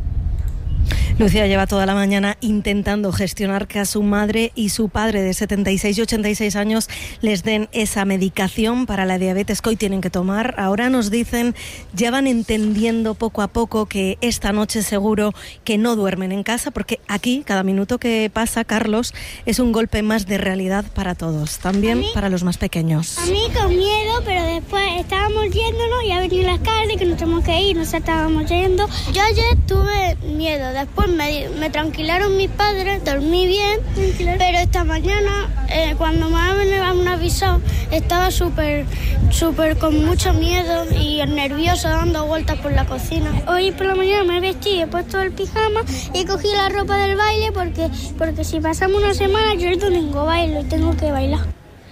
Lucía lleva toda la mañana intentando gestionar que a su madre y su padre de 76 y 86 años les den esa medicación para la diabetes que hoy tienen que tomar. Ahora nos dicen, ya van entendiendo poco a poco que esta noche seguro que no duermen en casa, porque aquí cada minuto que pasa, Carlos, es un golpe más de realidad para todos, también para los más pequeños. A mí con miedo, pero después estábamos yéndonos y ha venido la alcalde que nos tenemos que ir, nos estábamos yendo. Yo ayer tuve miedo, después me tranquilaron mis padres, dormí bien, pero esta mañana cuando me han avisado estaba súper con mucho miedo y nervioso dando vueltas por la cocina. Hoy por la mañana me vestí, he puesto el pijama y cogí la ropa del baile porque si pasamos una semana yo el domingo bailo y tengo que bailar.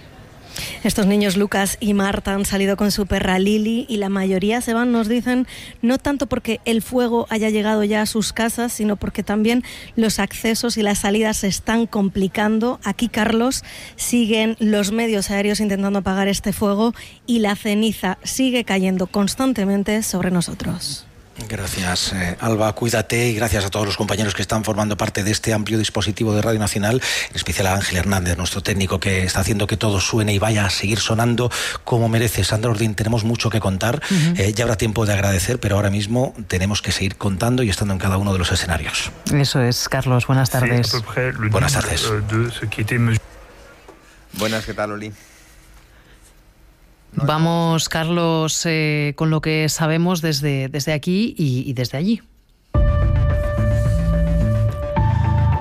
Estos niños, Lucas y Marta, han salido con su perra Lili y la mayoría se van, nos dicen, no tanto porque el fuego haya llegado ya a sus casas, sino porque también los accesos y las salidas se están complicando. Aquí, Carlos, siguen los medios aéreos intentando apagar este fuego y la ceniza sigue cayendo constantemente sobre nosotros. Gracias, Alba, cuídate, y gracias a todos los compañeros que están formando parte de este amplio dispositivo de Radio Nacional, en especial a Ángel Hernández, nuestro técnico, que está haciendo que todo suene y vaya a seguir sonando como merece. Sandra Ordín, tenemos mucho que contar, ya habrá tiempo de agradecer, pero ahora mismo tenemos que seguir contando y estando en cada uno de los escenarios. Eso es, Carlos, buenas tardes. Buenas tardes. Buenas, ¿qué tal, Oli? Vamos, Carlos, con lo que sabemos desde aquí y desde allí.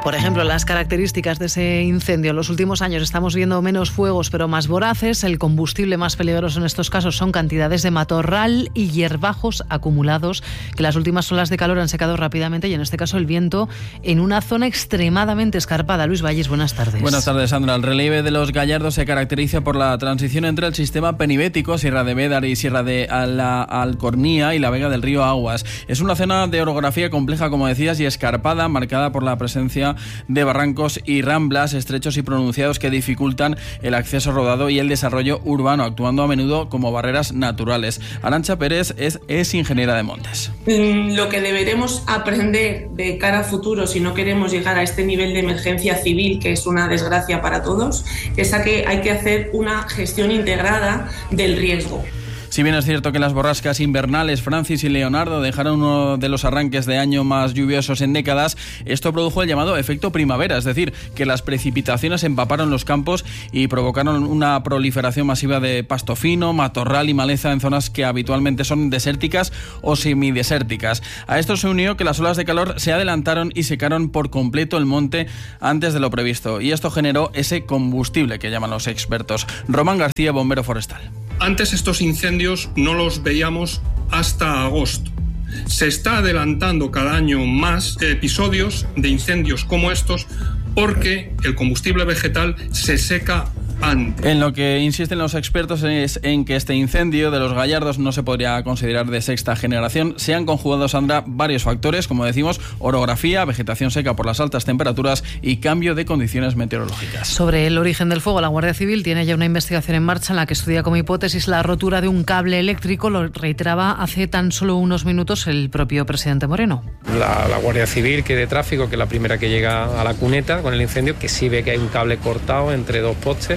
Por ejemplo, las características de ese incendio. En los últimos años estamos viendo menos fuegos, pero más voraces. El combustible más peligroso en estos casos son cantidades de matorral y hierbajos acumulados, que las últimas olas de calor han secado rápidamente, y en este caso el viento en una zona extremadamente escarpada. Luis Valles, buenas tardes. Buenas tardes, Sandra. El relieve de los Gallardos se caracteriza por la transición entre el sistema penibético, Sierra de Bédar y Sierra de la Alcornía y la vega del río Aguas. Es una zona de orografía compleja, como decías, y escarpada, marcada por la presencia de barrancos y ramblas estrechos y pronunciados que dificultan el acceso rodado y el desarrollo urbano, actuando a menudo como barreras naturales. Arantxa Pérez es ingeniera de montes. Lo que deberemos aprender de cara a futuro, si no queremos llegar a este nivel de emergencia civil, que es una desgracia para todos, es a que hay que hacer una gestión integrada del riesgo. Si bien es cierto que las borrascas invernales Francis y Leonardo dejaron uno de los arranques de año más lluviosos en décadas, esto produjo el llamado efecto primavera, es decir, que las precipitaciones empaparon los campos y provocaron una proliferación masiva de pasto fino, matorral y maleza en zonas que habitualmente son desérticas o semidesérticas. A esto se unió que las olas de calor se adelantaron y secaron por completo el monte antes de lo previsto, y esto generó ese combustible que llaman los expertos. Román García, bombero forestal. Antes estos incendios no los veíamos hasta agosto. Se está adelantando cada año más episodios de incendios como estos porque el combustible vegetal se seca antes. En lo que insisten los expertos es en que este incendio de los Gallardos no se podría considerar de sexta generación. Se han conjugado, Sandra, varios factores, como decimos, orografía, vegetación seca por las altas temperaturas y cambio de condiciones meteorológicas. Sobre el origen del fuego, la Guardia Civil tiene ya una investigación en marcha en la que estudia como hipótesis la rotura de un cable eléctrico. Lo reiteraba hace tan solo unos minutos el propio presidente Moreno. La Guardia Civil, que de tráfico, que es la primera que llega a la cuneta con el incendio, que sí ve que hay un cable cortado entre dos postes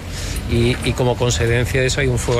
y como consecuencia de eso hay un fuego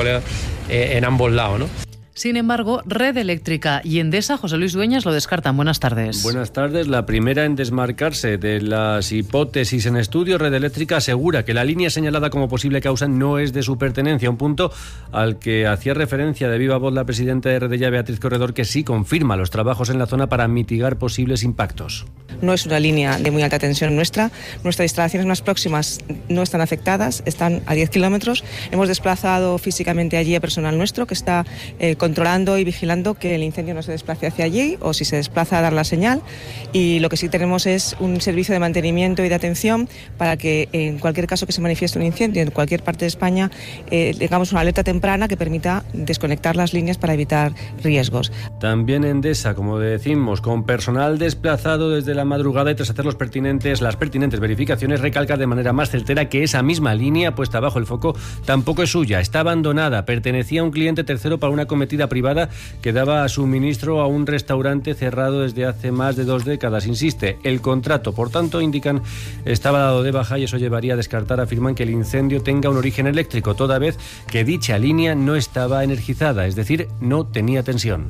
en ambos lados, ¿no? Sin embargo, Red Eléctrica y Endesa, José Luis Dueñas, lo descartan. Buenas tardes. Buenas tardes. La primera en desmarcarse de las hipótesis en estudio, Red Eléctrica asegura que la línea señalada como posible causa no es de su pertenencia, un punto al que hacía referencia de viva voz la presidenta de Redella, Beatriz Corredor, que sí confirma los trabajos en la zona para mitigar posibles impactos. No es una línea de muy alta tensión nuestra. Nuestras instalaciones más próximas no están afectadas, están a 10 kilómetros. Hemos desplazado físicamente allí a personal nuestro que está controlando y vigilando que el incendio no se desplace hacia allí, o si se desplaza a dar la señal, y lo que sí tenemos es un servicio de mantenimiento y de atención para que en cualquier caso que se manifieste un incendio en cualquier parte de España tengamos una alerta temprana que permita desconectar las líneas para evitar riesgos. También Endesa, como decimos, con personal desplazado desde la madrugada y tras hacer las pertinentes verificaciones, recalca de manera más certera que esa misma línea puesta bajo el foco tampoco es suya, está abandonada, pertenecía a un cliente tercero para una cometida privada que daba suministro a un restaurante cerrado desde hace más de 2 décadas. Insiste, el contrato, por tanto, indican, estaba dado de baja y eso llevaría a descartar, afirman, que el incendio tenga un origen eléctrico, toda vez que dicha línea no estaba energizada, es decir, no tenía tensión.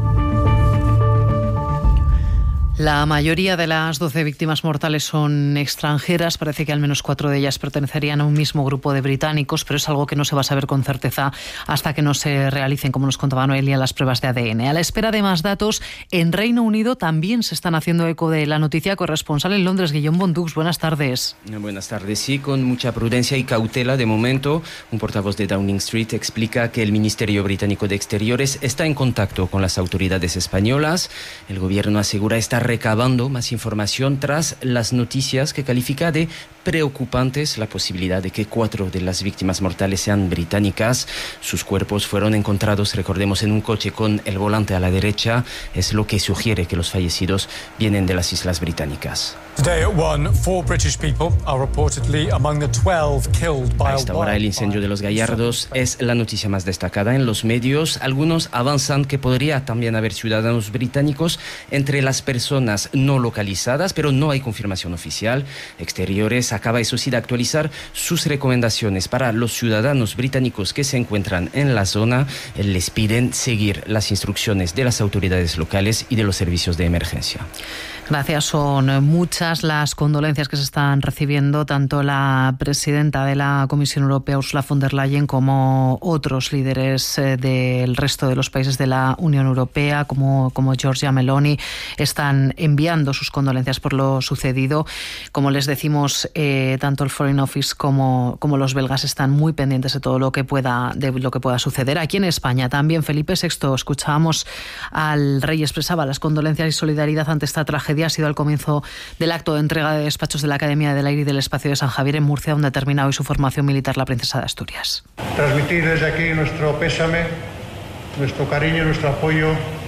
La mayoría de las 12 víctimas mortales son extranjeras. Parece que al menos 4 de ellas pertenecerían a un mismo grupo de británicos, pero es algo que no se va a saber con certeza hasta que no se realicen, como nos contaba Noelia, las pruebas de ADN. A la espera de más datos, en Reino Unido también se están haciendo eco de la noticia. Corresponsal en Londres, Guillaume Bondux, buenas tardes. Buenas tardes. Sí, con mucha prudencia y cautela de momento. Un portavoz de Downing Street explica que el Ministerio Británico de Exteriores está en contacto con las autoridades españolas. El gobierno asegura estar recabando más información tras las noticias que califica de preocupantes la posibilidad de que 4 de las víctimas mortales sean británicas. Sus cuerpos fueron encontrados, recordemos, en un coche con el volante a la derecha. Es lo que sugiere que los fallecidos vienen de las Islas Británicas. A esta hora el incendio de los Gallardos es la noticia más destacada en los medios. Algunos avanzan que podría también haber ciudadanos británicos entre las personas no localizadas, pero no hay confirmación oficial. Exteriores Exteriores acaba, eso sí, de actualizar sus recomendaciones para los ciudadanos británicos que se encuentran en la zona. Les piden seguir las instrucciones de las autoridades locales y de los servicios de emergencia. Gracias. Son muchas las condolencias que se están recibiendo, tanto la presidenta de la Comisión Europea, Ursula von der Leyen, como otros líderes del resto de los países de la Unión Europea, como Giorgia Meloni, están enviando sus condolencias por lo sucedido. Como les decimos, tanto el Foreign Office como los belgas están muy pendientes de todo lo que pueda suceder. Aquí en España también Felipe VI, escuchábamos al rey, expresaba las condolencias y solidaridad ante esta tragedia. Ha sido el comienzo del acto de entrega de despachos de la Academia del Aire y del Espacio de San Javier en Murcia, donde ha terminado hoy su formación militar la princesa de Asturias. Transmitir desde aquí nuestro pésame, nuestro cariño, nuestro apoyo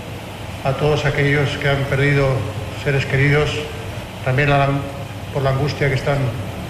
a todos aquellos que han perdido seres queridos, también por la angustia que están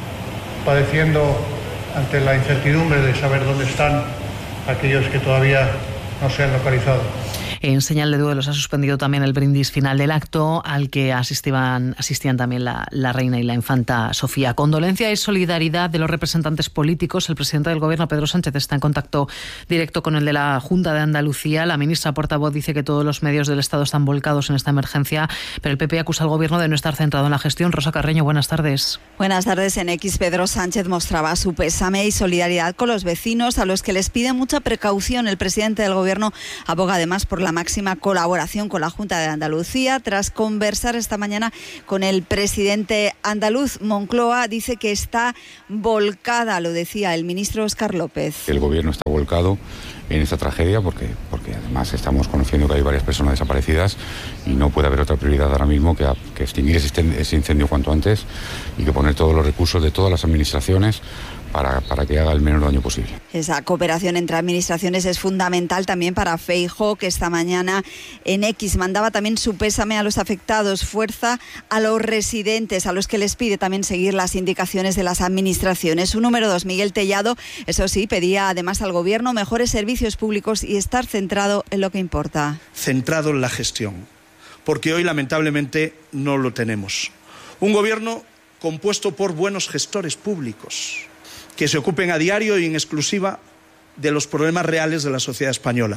padeciendo ante la incertidumbre de saber dónde están aquellos que todavía no se han localizado. En señal de duelo se ha suspendido también el brindis final del acto, al que asistían también la reina y la infanta Sofía. Condolencia y solidaridad de los representantes políticos. El presidente del Gobierno, Pedro Sánchez, está en contacto directo con el de la Junta de Andalucía. La ministra portavoz dice que todos los medios del Estado están volcados en esta emergencia, pero el PP acusa al Gobierno de no estar centrado en la gestión. Rosa Carreño, buenas tardes. Buenas tardes. En X, Pedro Sánchez mostraba su pésame y solidaridad con los vecinos, a los que les pide mucha precaución. El presidente del Gobierno aboga además por la máxima colaboración con la Junta de Andalucía. Tras conversar esta mañana con el presidente andaluz, Moncloa dice que está volcada, lo decía el ministro Óscar López. El Gobierno está volcado en esta tragedia porque además estamos conociendo que hay varias personas desaparecidas y no puede haber otra prioridad ahora mismo que extinguir ese incendio cuanto antes y que poner todos los recursos de todas las administraciones para que haga el menor daño posible. Esa cooperación entre administraciones es fundamental también para Feijóo, que esta mañana en X mandaba también su pésame a los afectados, fuerza a los residentes, a los que les pide también seguir las indicaciones de las administraciones. Su número 2, Miguel Tellado, eso sí, pedía además al Gobierno mejores servicios públicos y estar centrado en lo que importa. Centrado en la gestión, porque hoy lamentablemente no lo tenemos. Un Gobierno compuesto por buenos gestores públicos, que se ocupen a diario y en exclusiva de los problemas reales de la sociedad española.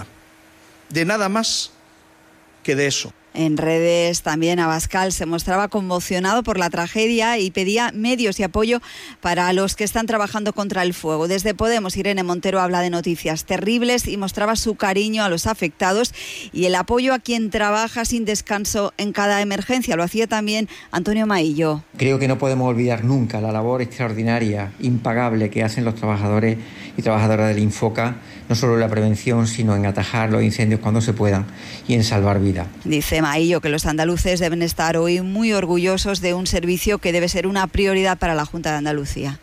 De nada más que de eso. En redes también Abascal se mostraba conmocionado por la tragedia y pedía medios y apoyo para los que están trabajando contra el fuego. Desde Podemos, Irene Montero habla de noticias terribles y mostraba su cariño a los afectados y el apoyo a quien trabaja sin descanso en cada emergencia. Lo hacía también Antonio Maillo. Creo que no podemos olvidar nunca la labor extraordinaria, impagable que hacen los trabajadores y trabajadoras del Infoca, no solo en la prevención, sino en atajar los incendios cuando se puedan y en salvar vidas. Dice Maillo que los andaluces deben estar hoy muy orgullosos de un servicio que debe ser una prioridad para la Junta de Andalucía.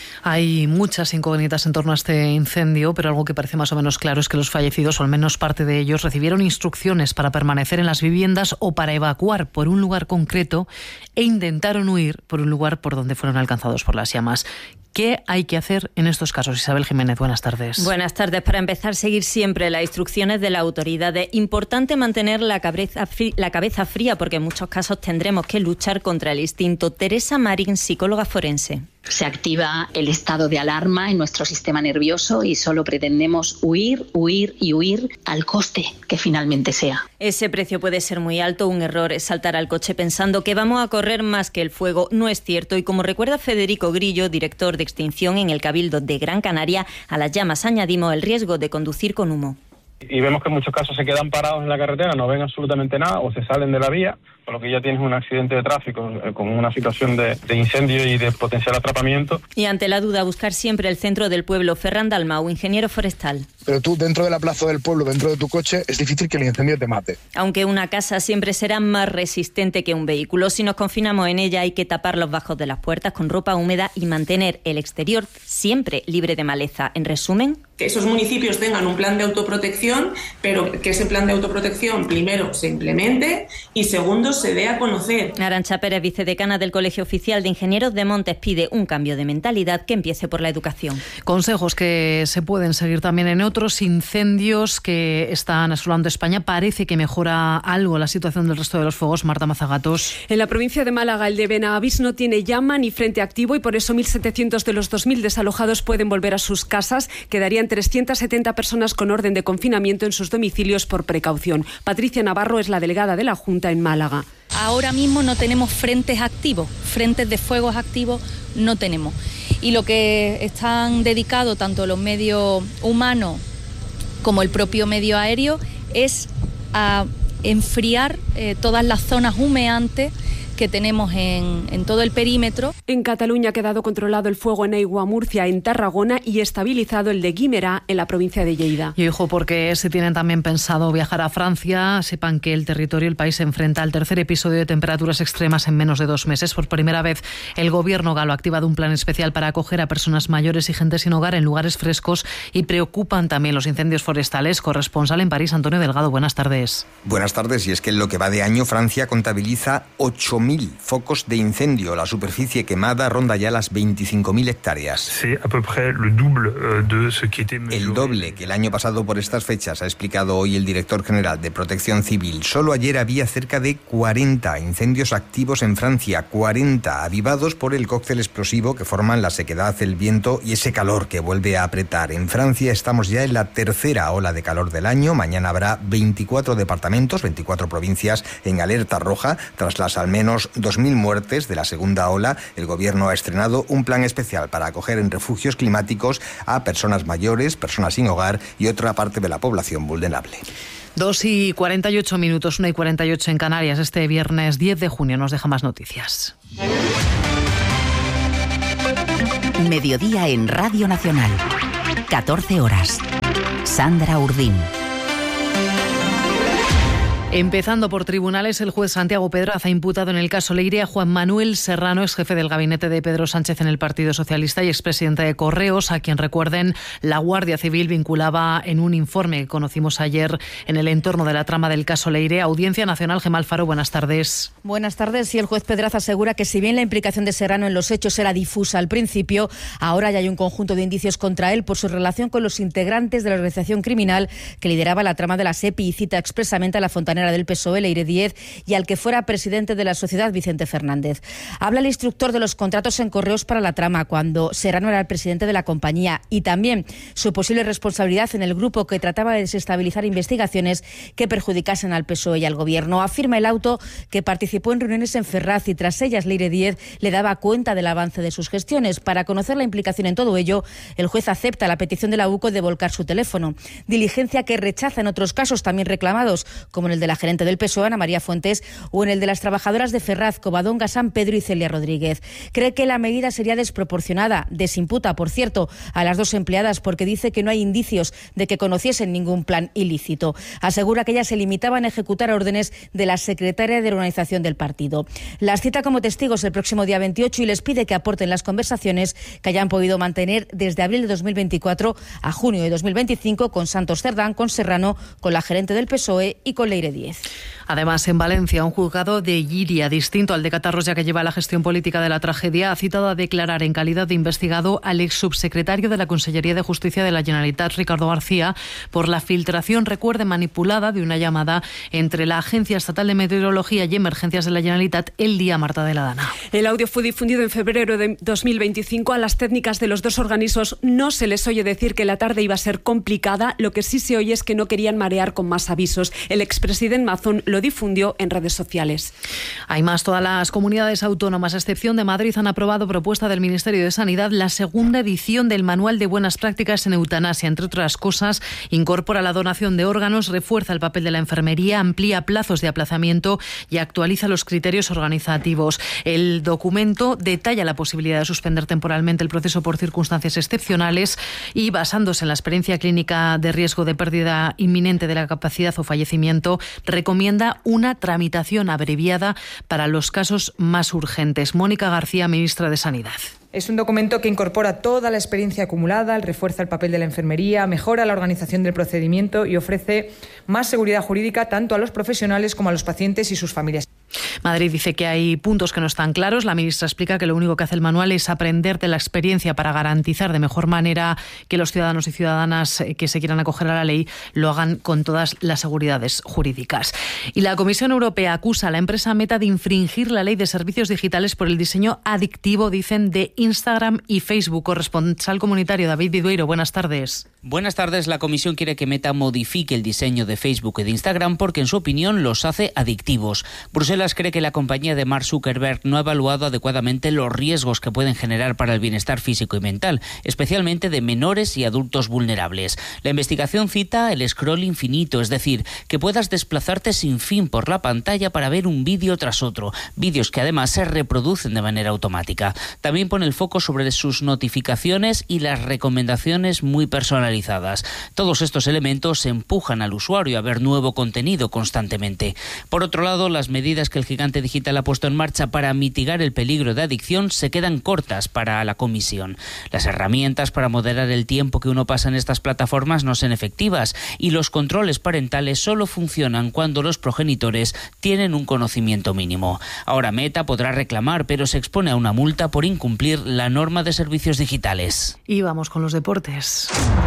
Hay muchas incógnitas en torno a este incendio, pero algo que parece más o menos claro es que los fallecidos, o al menos parte de ellos, recibieron instrucciones para permanecer en las viviendas o para evacuar por un lugar concreto e intentaron huir por un lugar por donde fueron alcanzados por las llamas. ¿Qué hay que hacer en estos casos? Isabel Jiménez, buenas tardes. Buenas tardes. Para empezar, seguir siempre las instrucciones de la autoridad. Es importante mantener la cabeza fría porque en muchos casos tendremos que luchar contra el instinto. Teresa Marín, psicóloga forense. Se activa el estado de alarma en nuestro sistema nervioso y solo pretendemos huir al coste que finalmente sea. Ese precio puede ser muy alto. Un error es saltar al coche pensando que vamos a correr más que el fuego. No es cierto. Y como recuerda Federico Grillo, director de extinción en el Cabildo de Gran Canaria, a las llamas añadimos el riesgo de conducir con humo. Y vemos que en muchos casos se quedan parados en la carretera, no ven absolutamente nada o se salen de la vía, por lo que ya tienes un accidente de tráfico con una situación de incendio y de potencial atrapamiento. Y ante la duda, buscar siempre el centro del pueblo. Ferran Dalmau, ingeniero forestal. Pero tú, dentro de la plaza del pueblo, dentro de tu coche, es difícil que el incendio te mate. Aunque una casa siempre será más resistente que un vehículo. Si nos confinamos en ella, hay que tapar los bajos de las puertas con ropa húmeda y mantener el exterior siempre libre de maleza. En resumen, que esos municipios tengan un plan de autoprotección autoprotección, pero que ese plan de autoprotección primero se implemente y segundo se dé a conocer. Arantxa Pérez, vicedecana del Colegio Oficial de Ingenieros de Montes, pide un cambio de mentalidad que empiece por la educación. Consejos que se pueden seguir también en otros incendios que están asolando España. Parece que mejora algo la situación del resto de los fuegos. Marta Mazagatos. En la provincia de Málaga, el de Benavís no tiene llama ni frente activo y por eso 1.700 de los 2.000 desalojados pueden volver a sus casas. Quedarían 370 personas con orden de confinamiento en sus domicilios por precaución. Patricia Navarro es la delegada de la Junta en Málaga. Ahora mismo no tenemos frentes activos, frentes de fuegos activos no tenemos. Y lo que están dedicados tanto los medios humanos como el propio medio aéreo es a enfriar todas las zonas humeantes que tenemos en todo el perímetro. En Cataluña ha quedado controlado el fuego en Aigua, Murcia, en Tarragona y estabilizado el de Guimerá en la provincia de Lleida. Y ojo, porque si tienen también pensado viajar a Francia, sepan que el país se enfrenta al tercer episodio de temperaturas extremas en menos de 2 meses. Por primera vez, el gobierno galo ha activado un plan especial para acoger a personas mayores y gente sin hogar en lugares frescos y preocupan también los incendios forestales. Corresponsal en París, Antonio Delgado, buenas tardes. Buenas tardes, y es que en lo que va de año Francia contabiliza 8.000 focos de incendio. La superficie quemada ronda ya las 25.000 hectáreas. El doble que el año pasado por estas fechas, ha explicado hoy el director general de Protección Civil. Solo ayer había cerca de 40 incendios activos en Francia, 40 avivados por el cóctel explosivo que forman la sequedad, el viento y ese calor que vuelve a apretar. En Francia estamos ya en la tercera ola de calor del año. Mañana habrá 24 departamentos, 24 provincias en alerta roja tras las al menos 2.000 muertes de la segunda ola. El gobierno ha estrenado un plan especial para acoger en refugios climáticos a personas mayores, personas sin hogar y otra parte de la población vulnerable. 2:48, 1:48 en Canarias. Este viernes 10 de junio nos deja más noticias. Mediodía en Radio Nacional. 14 horas. Sandra Urdín. Empezando por tribunales, el juez Santiago Pedraz ha imputado en el caso Leire a Juan Manuel Serrano, ex jefe del gabinete de Pedro Sánchez en el Partido Socialista y expresidente de Correos, a quien, recuerden, la Guardia Civil vinculaba en un informe que conocimos ayer en el entorno de la trama del caso Leire. Audiencia Nacional, Gemma Alfaro, buenas tardes. Buenas tardes. Y el juez Pedraz asegura que si bien la implicación de Serrano en los hechos era difusa al principio, ahora ya hay un conjunto de indicios contra él por su relación con los integrantes de la organización criminal que lideraba la trama de la SEPI, y cita expresamente a la fontanera del PSOE, Leire Díez, y al que fuera presidente de la sociedad, Vicente Fernández. Habla el instructor de los contratos en Correos para la trama, cuando Serrano era el presidente de la compañía, y también su posible responsabilidad en el grupo que trataba de desestabilizar investigaciones que perjudicasen al PSOE y al gobierno. Afirma el auto que participó en reuniones en Ferraz y tras ellas Leire Díez le daba cuenta del avance de sus gestiones. Para conocer la implicación en todo ello, el juez acepta la petición de la UCO de volcar su teléfono, diligencia que rechaza en otros casos también reclamados, como en el de la gerente del PSOE, Ana María Fuentes, o en el de las trabajadoras de Ferraz, Covadonga, San Pedro y Celia Rodríguez. Cree que la medida sería desproporcionada. Desimputa, por cierto, a las dos empleadas porque dice que no hay indicios de que conociesen ningún plan ilícito. Asegura que ellas se limitaban a ejecutar órdenes de la secretaria de organización del partido. Las cita como testigos el próximo día 28 y les pide que aporten las conversaciones que hayan podido mantener desde abril de 2024 a junio de 2025 con Santos Cerdán, con Serrano, con la gerente del PSOE y con Leire Díez. Además, en Valencia, un juzgado de Llíria, distinto al de Catarros, ya que lleva la gestión política de la tragedia, ha citado a declarar en calidad de investigado al ex subsecretario de la Consellería de Justicia de la Generalitat, Ricardo García, por la filtración, recuerde, manipulada de una llamada entre la Agencia Estatal de Meteorología y Emergencias de la Generalitat el día Marta de la Dana. El audio fue difundido en febrero de 2025. A las técnicas de los dos organismos no se les oye decir que la tarde iba a ser complicada. Lo que sí se oye es que no querían marear con más avisos. El expresidente Mazón lo difundió en redes sociales. Hay más. Todas las comunidades autónomas, a excepción de Madrid, han aprobado propuesta del Ministerio de Sanidad la segunda edición del Manual de Buenas Prácticas en Eutanasia. Entre otras cosas, incorpora la donación de órganos, refuerza el papel de la enfermería, amplía plazos de aplazamiento y actualiza los criterios organizativos. El documento detalla la posibilidad de suspender temporalmente el proceso por circunstancias excepcionales y, basándose en la experiencia clínica de riesgo de pérdida inminente de la capacidad o fallecimiento, recomienda una tramitación abreviada para los casos más urgentes. Mónica García, ministra de Sanidad. Es un documento que incorpora toda la experiencia acumulada, refuerza el papel de la enfermería, mejora la organización del procedimiento y ofrece más seguridad jurídica tanto a los profesionales como a los pacientes y sus familias. Madrid dice que hay puntos que no están claros. La ministra explica que lo único que hace el manual es aprender de la experiencia para garantizar de mejor manera que los ciudadanos y ciudadanas que se quieran acoger a la ley lo hagan con todas las seguridades jurídicas. Y la Comisión Europea acusa a la empresa Meta de infringir la ley de servicios digitales por el diseño adictivo, dicen, de Instagram y Facebook. Corresponsal comunitario David Vidueiro, buenas tardes. Buenas tardes. La Comisión quiere que Meta modifique el diseño de Facebook y de Instagram porque, en su opinión, los hace adictivos. Bruselas cree que la compañía de Mark Zuckerberg no ha evaluado adecuadamente los riesgos que pueden generar para el bienestar físico y mental, especialmente de menores y adultos vulnerables. La investigación cita el scroll infinito, es decir, que puedas desplazarte sin fin por la pantalla para ver un vídeo tras otro, vídeos que además se reproducen de manera automática. También pone el foco sobre sus notificaciones y las recomendaciones muy personalizadas. Todos estos elementos empujan al usuario a ver nuevo contenido constantemente. Por otro lado, las medidas que el gigante digital ha puesto en marcha para mitigar el peligro de adicción se quedan cortas para la Comisión. Las herramientas para moderar el tiempo que uno pasa en estas plataformas no son efectivas y los controles parentales solo funcionan cuando los progenitores tienen un conocimiento mínimo. Ahora Meta podrá reclamar, pero se expone a una multa por incumplir la norma de servicios digitales. Y vamos con los deportes.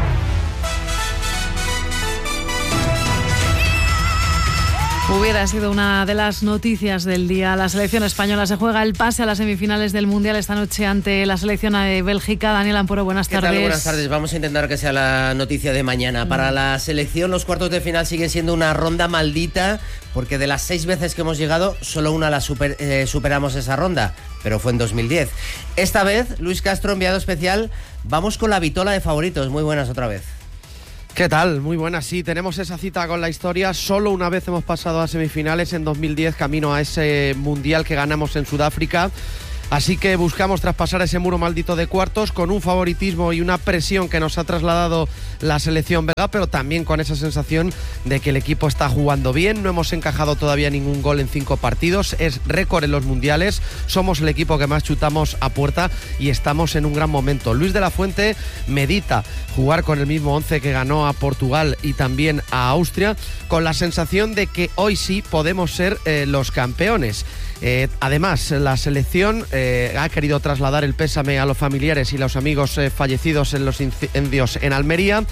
Hubiera sido una de las noticias del día. La selección española se juega el pase a las semifinales del Mundial esta noche ante la selección de Bélgica. Daniel Amporo, buenas tardes. ¿Qué tal? Buenas tardes. Vamos a intentar que sea la noticia de mañana. Para la selección, los cuartos de final siguen siendo una ronda maldita, porque de las 6 veces que hemos llegado, solo una la superamos esa ronda, pero fue en 2010. Esta vez, Luis Castro, enviado especial, vamos con la vitola de favoritos. Muy buenas otra vez. ¿Qué tal? Muy buenas, sí, tenemos esa cita con la historia. Solo una vez hemos pasado a semifinales, en 2010, camino a ese Mundial que ganamos en Sudáfrica. Así que buscamos traspasar ese muro maldito de cuartos con un favoritismo y una presión que nos ha trasladado la selección belga, pero también con esa sensación de que el equipo está jugando bien. No hemos encajado todavía ningún gol en 5 partidos, es récord en los mundiales, somos el equipo que más chutamos a puerta y estamos en un gran momento. Luis de la Fuente medita jugar con el mismo 11 que ganó a Portugal y también a Austria, con la sensación de que hoy sí podemos ser los campeones. Además, la selección ha querido trasladar el pésame a los familiares y los amigos fallecidos en los incendios en Almería.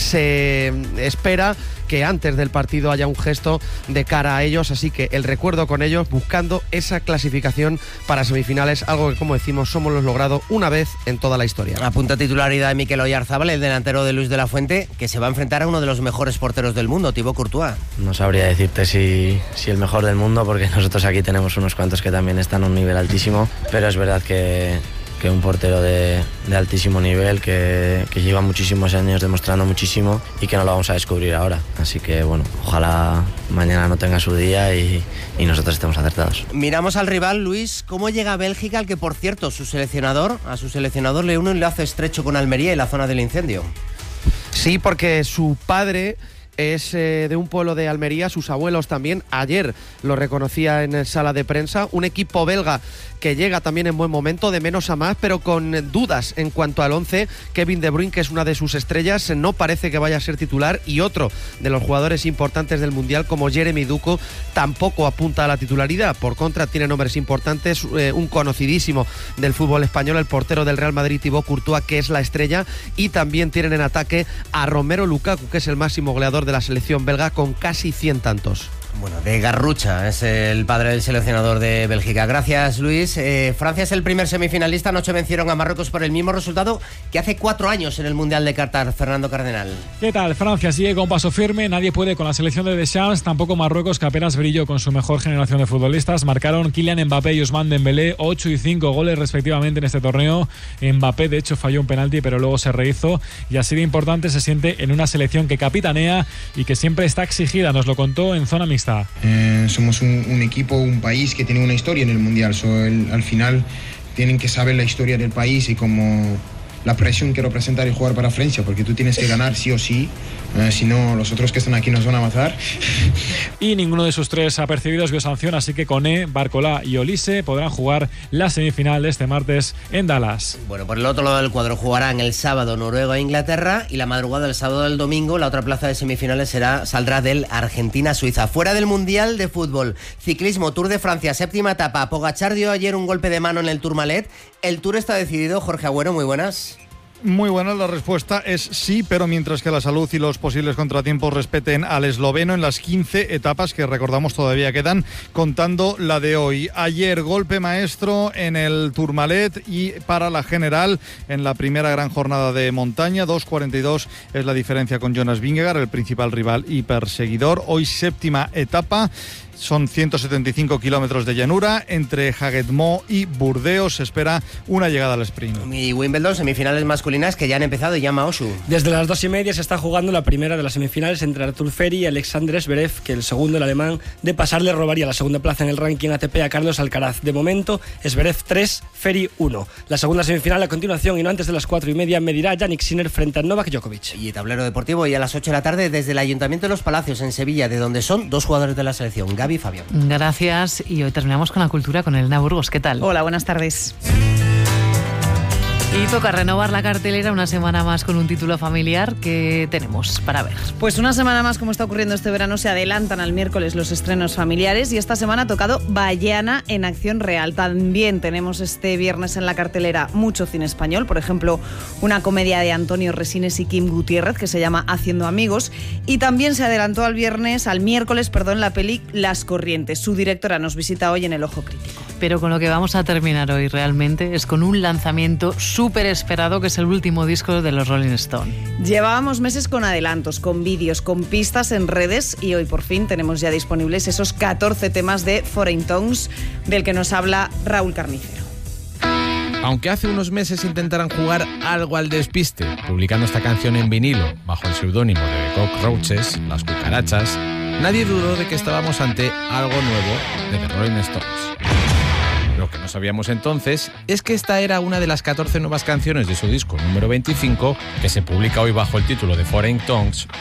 Se espera que antes del partido haya un gesto de cara a ellos, así que el recuerdo con ellos, buscando esa clasificación para semifinales, algo que, como decimos, somos los logrado una vez en toda la historia. Apunta titularidad de Mikel Oyarzábal, el delantero de Luis de la Fuente, que se va a enfrentar a uno de los mejores porteros del mundo, Thibaut Courtois. No sabría decirte si el mejor del mundo, porque nosotros aquí tenemos unos cuantos que también están a un nivel altísimo, pero es verdad que un portero de altísimo nivel, que lleva muchísimos años demostrando muchísimo y que no lo vamos a descubrir ahora. Así que bueno, ojalá mañana no tenga su día y nosotros estemos acertados. Miramos al rival, Luis. ¿Cómo llega a Bélgica, al que, por cierto, a su seleccionador le une un enlace estrecho con Almería y la zona del incendio? Sí, porque su padre es de un pueblo de Almería, sus abuelos también. Ayer lo reconocía en sala de prensa. Un equipo belga que llega también en buen momento, de menos a más, pero con dudas en cuanto al 11. Kevin De Bruyne, que es una de sus estrellas, no parece que vaya a ser titular, y otro de los jugadores importantes del Mundial, como Jeremy Doku, tampoco apunta a la titularidad. Por contra, tiene nombres importantes, un conocidísimo del fútbol español, el portero del Real Madrid, Thibaut Courtois, que es la estrella, y también tienen en ataque a Romelu Lukaku, que es el máximo goleador de la selección belga, con casi 100 tantos. Bueno, de Garrucha es el padre del seleccionador de Bélgica. Gracias, Luis. Francia es el primer semifinalista. Anoche vencieron a Marruecos por el mismo resultado que hace 4 años en el Mundial de Qatar. Fernando Cardenal. ¿Qué tal? Francia sigue con paso firme. Nadie puede con la selección de Deschamps. Tampoco Marruecos, que apenas brilló con su mejor generación de futbolistas. Marcaron Kylian Mbappé y Ousmane Dembélé 8 y 5 goles respectivamente en este torneo. Mbappé, de hecho, falló un penalti, pero luego se rehizo. Y así de importante se siente en una selección que capitanea y que siempre está exigida. Nos lo contó en zona mixta. Somos un equipo, un país que tiene una historia en el Mundial. Al final tienen que saber la historia del país y como la presión que representa el jugar para Francia, porque tú tienes que ganar sí o sí Si no, los otros que están aquí nos van a matar. Y ninguno de sus 3 apercibidos vio sanción, así que Koné, Barcolá y Olise podrán jugar la semifinal de este martes en Dallas. Bueno, por el otro lado del cuadro jugarán el sábado Noruega e Inglaterra, y la madrugada del sábado del domingo la otra plaza de semifinales saldrá del Argentina-Suiza. Fuera del Mundial de Fútbol, ciclismo, Tour de Francia, 7ª etapa. Pogačar dio ayer un golpe de mano en el Tourmalet. El Tour está decidido. Jorge Agüero, muy buenas. Muy buena, la respuesta es sí, pero mientras que la salud y los posibles contratiempos respeten al esloveno en las 15 etapas que recordamos todavía quedan, contando la de hoy. Ayer golpe maestro en el Tourmalet y para la general en la primera gran jornada de montaña, 2:42 es la diferencia con Jonas Vingegaard, el principal rival y perseguidor. Hoy 7ª etapa. Son 175 kilómetros de llanura entre Haguetmau y Burdeos. Se espera una llegada al sprint. Y Wimbledon, semifinales masculinas que ya han empezado y llama Osu. Desde las 2:30 se está jugando la primera de las semifinales entre Artur Feri y Alexander Zverev, que el segundo, el alemán, de pasar le robaría la segunda plaza en el ranking ATP a Carlos Alcaraz. De momento, Zverev 3, Feri 1. La segunda semifinal a continuación y no antes de las 4:30 medirá Jannik Sinner frente a Novak Djokovic. Y tablero deportivo y a las 8 de la tarde desde el Ayuntamiento de Los Palacios en Sevilla, de donde son 2 jugadores de la selección, Gaby y Fabián. Gracias, y hoy terminamos con la cultura con Elena Burgos. ¿Qué tal? Hola, buenas tardes. Y toca renovar la cartelera una semana más con un título familiar que tenemos para ver. Pues una semana más, como está ocurriendo este verano, se adelantan al miércoles los estrenos familiares y esta semana ha tocado Baiana en acción real. También tenemos este viernes en la cartelera mucho cine español, por ejemplo, una comedia de Antonio Resines y Kim Gutiérrez que se llama Haciendo Amigos, y también se adelantó al miércoles, la peli Las Corrientes. Su directora nos visita hoy en El Ojo Crítico. Pero con lo que vamos a terminar hoy realmente es con un lanzamiento súper esperado, que es el último disco de los Rolling Stones. Llevábamos meses con adelantos, con vídeos, con pistas en redes, y hoy por fin tenemos ya disponibles esos 14 temas de Foreign Tongues, del que nos habla Raúl Carnicero. Aunque hace unos meses intentaran jugar algo al despiste, publicando esta canción en vinilo bajo el seudónimo de The Cockroaches, Las Cucarachas, nadie dudó de que estábamos ante algo nuevo de The Rolling Stones. Lo que no sabíamos entonces es que esta era una de las 14 nuevas canciones de su disco número 25, que se publica hoy bajo el título de Foreign Tongues,